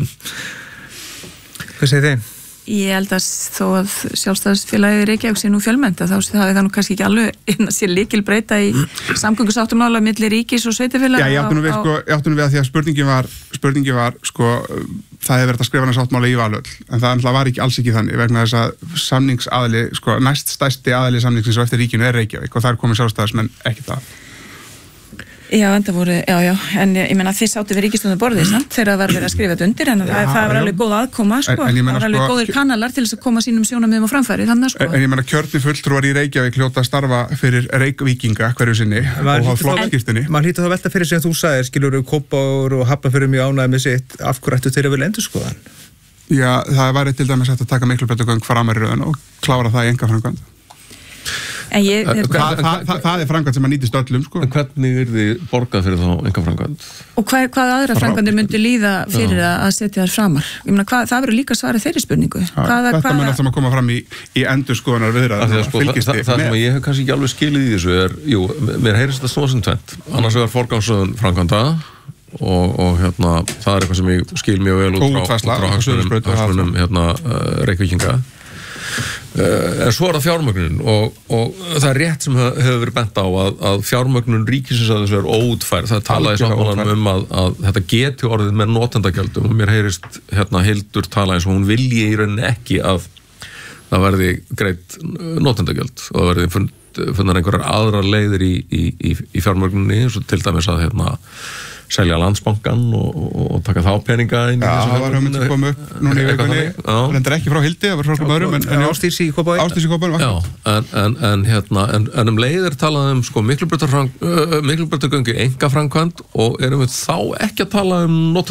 Hvað segir þið? Ég held að þó að sjálfstæðisfélagi Reykjavík sé nú fjölmennta, þá sé það nú kannski ekki alveg inn að sé lykilbreyta í samgöngusáttmála milli ríkis og sveitarfélaga. Já, ég áttu nú við, sko, ég áttu nú við að því að spurningin var, spurningin var, sko, það hefur verið að skrifa hana sáttmála í Valhöll, en það var ekki alls ekki þannig, vegna þess að samningsaðili, sko, næst stærsti aðili samningsins og eftir ríkinu er Reykjavík og þar komið sjálfstæðismenn ekki það. Já, en það voru, já, já, en ég meina þið sáttu við ríkisstjórnar borðið, samt, þegar það var verið að skrifa þetta undir, en það, það var alveg góð aðkoma, sko, en, en það var alveg sko, góðir kanalar til þess að koma sínum sjónarmiðum á framfæri, þannig, sko. En, en ég meina kjörni fulltrúar í Reykjavík hljóta að starfa fyrir Reykvíkinga hverju sinni og á flokkskírtinni. Man hlýtur þá velta fyrir sem þú sagðir, skilur við Kópavogur og Hafnarfjörður mjög ánægð með sitt, af hverju ættu þeir að vilja endurskoða hann? Já, það væri til dæmis hægt að taka Miklubrautargöng framar í röðina og klára það í einkaframkvæmd. Ég, Þa, það, það, það, það er framkvæmd sem að nýtist öllum, sko. En hvernig er þið borgað fyrir þá einkaframkvæmd? Og hvað, hvað aðra framkvæmdir myndi líða fyrir já. Að setja þær framar? Ég meina, hvað, það verður líka svarið þeirri spurningu. Já, hvaða, þetta mun alltaf að koma fram í, í endurskoðunar viðræður. Sko, það, það, það sem ég hef kannski ekki alveg skilið í þessu er, jú, mér heyrist þetta snúa sem tvennt. Annars vegar forgangsröðun framkvæmda og, og hérna, það er eitthvað sem ég skil mjög vel út frá, frá hagsmunum hérna, uh, Reykvíkinga. Uh, en svo er það fjármögnun og, og það er rétt sem hefur verið bent á að, að fjármögnun ríkisins að þessu er óútfærð. Það talaði sáttmálanum um að, að þetta geti orðið með notendagjöldum og mér heyrist hérna Hildur tala eins og hún vilji í rauninni ekki að það verði greitt notendagjöld og það verði fund, fundar einhverjar aðrar leiðir í, í, í, í fjármögnunni eins og til dæmis að hérna selja Landsbankann og, og, og taka þá peninga inn í þessu. Já, það var hugmynd að koma upp núna í vikunni. Það er ekki frá Hildi, það var frá okkur öðrum. En Ásdís í Kópavogi. Ásdís í Kópavogi. Já, en, en, en, hérna, en, en um leiðir talaði um sko, Miklubrautargöngu einkaframkvæmd og erum við þá ekki að tala um notendagjöld.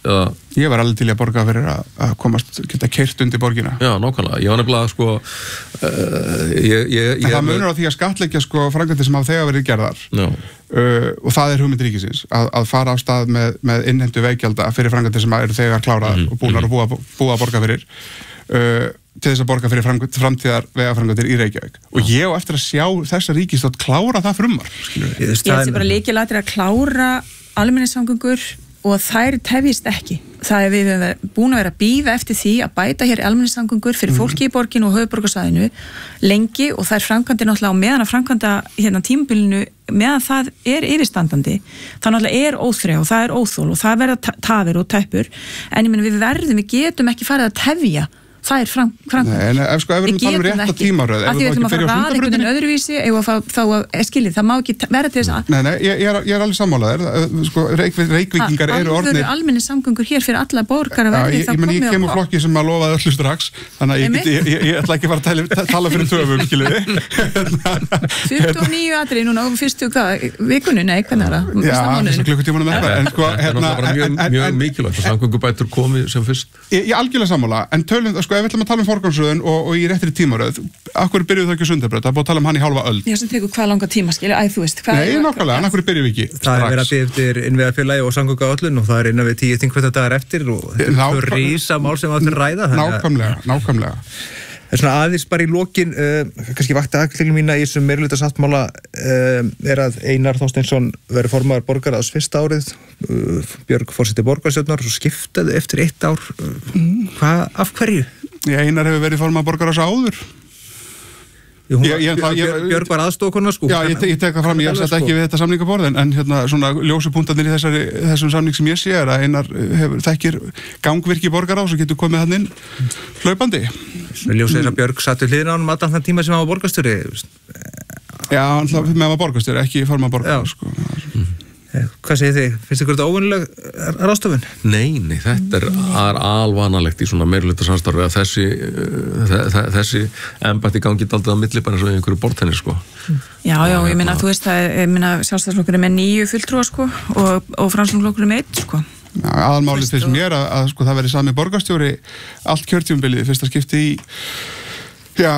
eða... Ég var alveg til að borga fyrir að, að komast, geta keyrt undir borgina. Já, nákvæmlega. Ég var nefnilega, sko... Uh, ég, ég, ég, en það munur á því að skattleggja, sko, framkvæmdir sem hafa þegar verið gerðar. Uh, og það er hugmynd ríkisins, að, að fara á stað með, með innheimtu veggjalda fyrir framkvæmdir sem eru þegar kláraðar mm -hmm. og búnar og búa, búa að borga fyrir. Uh, til þess að borga fyrir framtíðar vegaframkvæmdir í Reykjavík. Og ég á eftir að sjá þessa ríkisstjórn klára það frumvarp. Ég þessi bara lykilatriði að klára almenningssamgöngur og þær tefjist ekki. Það er við búin að vera að bíða eftir því að bæta hér almenningssamgöngur fyrir fólki í borginu og höfuðborgarsvæðinu lengi og það er framkvæmdir náttúrulega á meðan að framkvæmda hérna tímabilinu meðan það er yfirstandandi. Það náttúrulega er óþrjá og það er óþól og það verða tafir og tæpur en ég menn við verðum, við getum ekki farið að tefja það er fram, fram. Nei, en ef sko, ef við erum að tala um rétta tímaröð, ef við ætlum að fara að ræða einhvern veginn öðruvísi, ef við þá að skiljið, það má ekki vera til þess að... Nei, nei, ég, ég, er, ég er alveg sammálaður, sko, reik, reikvíkingar eru orðnir... Alveg almenni samgöngur hér fyrir alla borgar að verði það komið á... Já, ég kem úr flokki sem að lofaði öllu strax, þannig að ég, get, ég, ég, ég ætla ekki að fara að tala, tala fyrir töfum, skiljiði. tuttugu og níu atriði núna á fyrstu vikunni, nei, hvernig er það? Já, þessum klukkutímanum er það, en sko... Mjög mikilvægt að samgöngubætur komi sem fyrst. Ég algjörlega sammála, en tölum, sko, ef við ætlum að tala um forgangsröðun og, og í réttri tímaröð, akkur byrjuðu það ekki Sundabraut? Það er búið að tala um hann í hálfa öld. Já, sem tekur hvað langa tíma, skilja, æ, þú veist. Nei, nákvæmlega, en akkur byrjuðu ekki strax. Það er verið að byrja eftir innviðafélagi og samgönguáætlun og það er innan við tíu þingveldadagar eftir og þetta er rísa mál sem áttur ræða. Nákvæmlega, nákvæmlega. Það er svona aðeins bara í lokin, uh, kannski vakti aðklingu mína í þessum meirihluta-sáttmála uh, er að Einar Þorsteinsson verið formaður borgarráðs fyrsta árið, uh, Björg forseti borgarstjórnar og skiptaði eftir eitt ár. Uh, hvað, af hverju? Já, Einar hefur verið formaður borgarráðs áður. Hún, ég, ég, ég, ég, Björg var aðstofkona sko. Já, ég, ég tek það fram, ég sett ekki við þetta samningaborð en, en hérna svona ljósupunktarnir í þessari, þessum samning sem ég sé er að Einar hefur þekkir gangvirki borgarráðs og getur komið hann inn hlaupandi. Ljósið þess að Björg satt við hliðina á hann allan þann tíma sem hann var borgarstjóri. Já, hann með hann var borgarstjóri, ekki formaður borgarráðs sko. Hvað segir þið? Finnst ykkur þetta óvennileg ráðstöfun? Nei, nei, þetta er, er alvanalegt í svona meirihluta samstarfi að þessi uh, þessi embætti gangi daldið á milli bara eins og einhverju borðtenni sko. Já, já, ég meina, þú veist að ég meina sjálfstæðisflokkur er með níu fulltrúa sko og, og Framsóknarflokkur er með einn sko. Já, aðalmálið þess mér að, að sko það verið sami borgarstjóri allt kjörtímabilið fyrsta skipti í já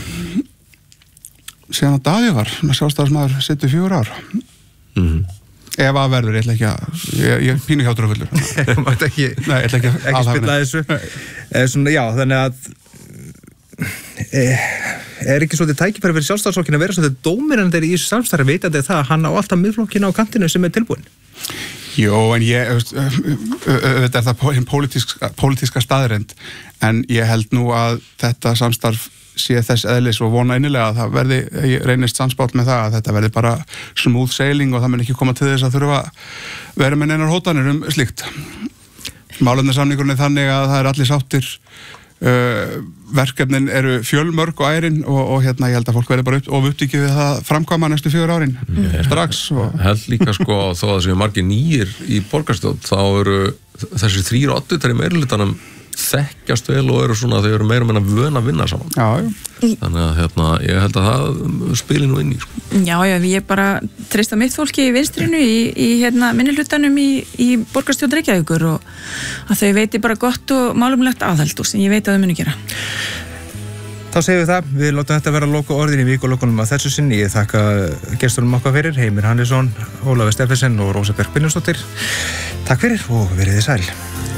síðan að Davíð var með sjálfstæðismaður sjötíu og fjögur ár. Mhm. Ef að verður, ég ætla ekki að ég, ég pínu hjátur á fullur Þú mátt ekki, Nei, ég ætla ekki að ekki spilla þessu e, svona, Já, þannig að e, er ekki svolítið tækifæri fyrir sjálfstæðisflokkinn að vera svolítið dóminandi í þessu samstarfi vitandi það að hann á alltaf miðflokkinn á kantinu sem er tilbúin Jó, en ég þetta er það pólitíska, pólitíska staðrend en ég held nú að þetta samstarf sé þess eðlis og vona einilega að það verði, ég reynist samspátt með það að þetta verði bara smooth sailing og það mun ekki koma til þess að þurfa að vera með neinar hótanir um slíkt. Málefnasamningurinn er þannig að það er allir sáttir, uh, verkefnin eru fjölmörg og ærin og, og hérna ég held að fólk verði bara upp, of upptíkið við það framkvæma næstu fjögur árin, mm. strax. Og... Held líka sko þó að það séu margir nýjir í borgarstjórn þá eru þessi þrýr oddutar í meirihlutanum þekkjast vel og eru svona þau eru meira meina vön að vinna saman já, já. Þannig að hérna, ég held að það spili nú inn í sko. Já, já, ég bara treysta mitt fólki í vinstrinu í, í hérna, minnihlutanum í, í borgarstjórn Reykjavíkur og að þau veiti bara gott og málumlegt aðhald sem ég veit að þau muni gera Þá segjum við það, við látum þetta vera loka orðin í vikulokunum að þessu sinni ég þakka gestunum okkar fyrir, Heimir Hannesson Ólafur Steffensen og Rósa Björk Brynjólfsdóttir Takk fyrir og verið þið sæl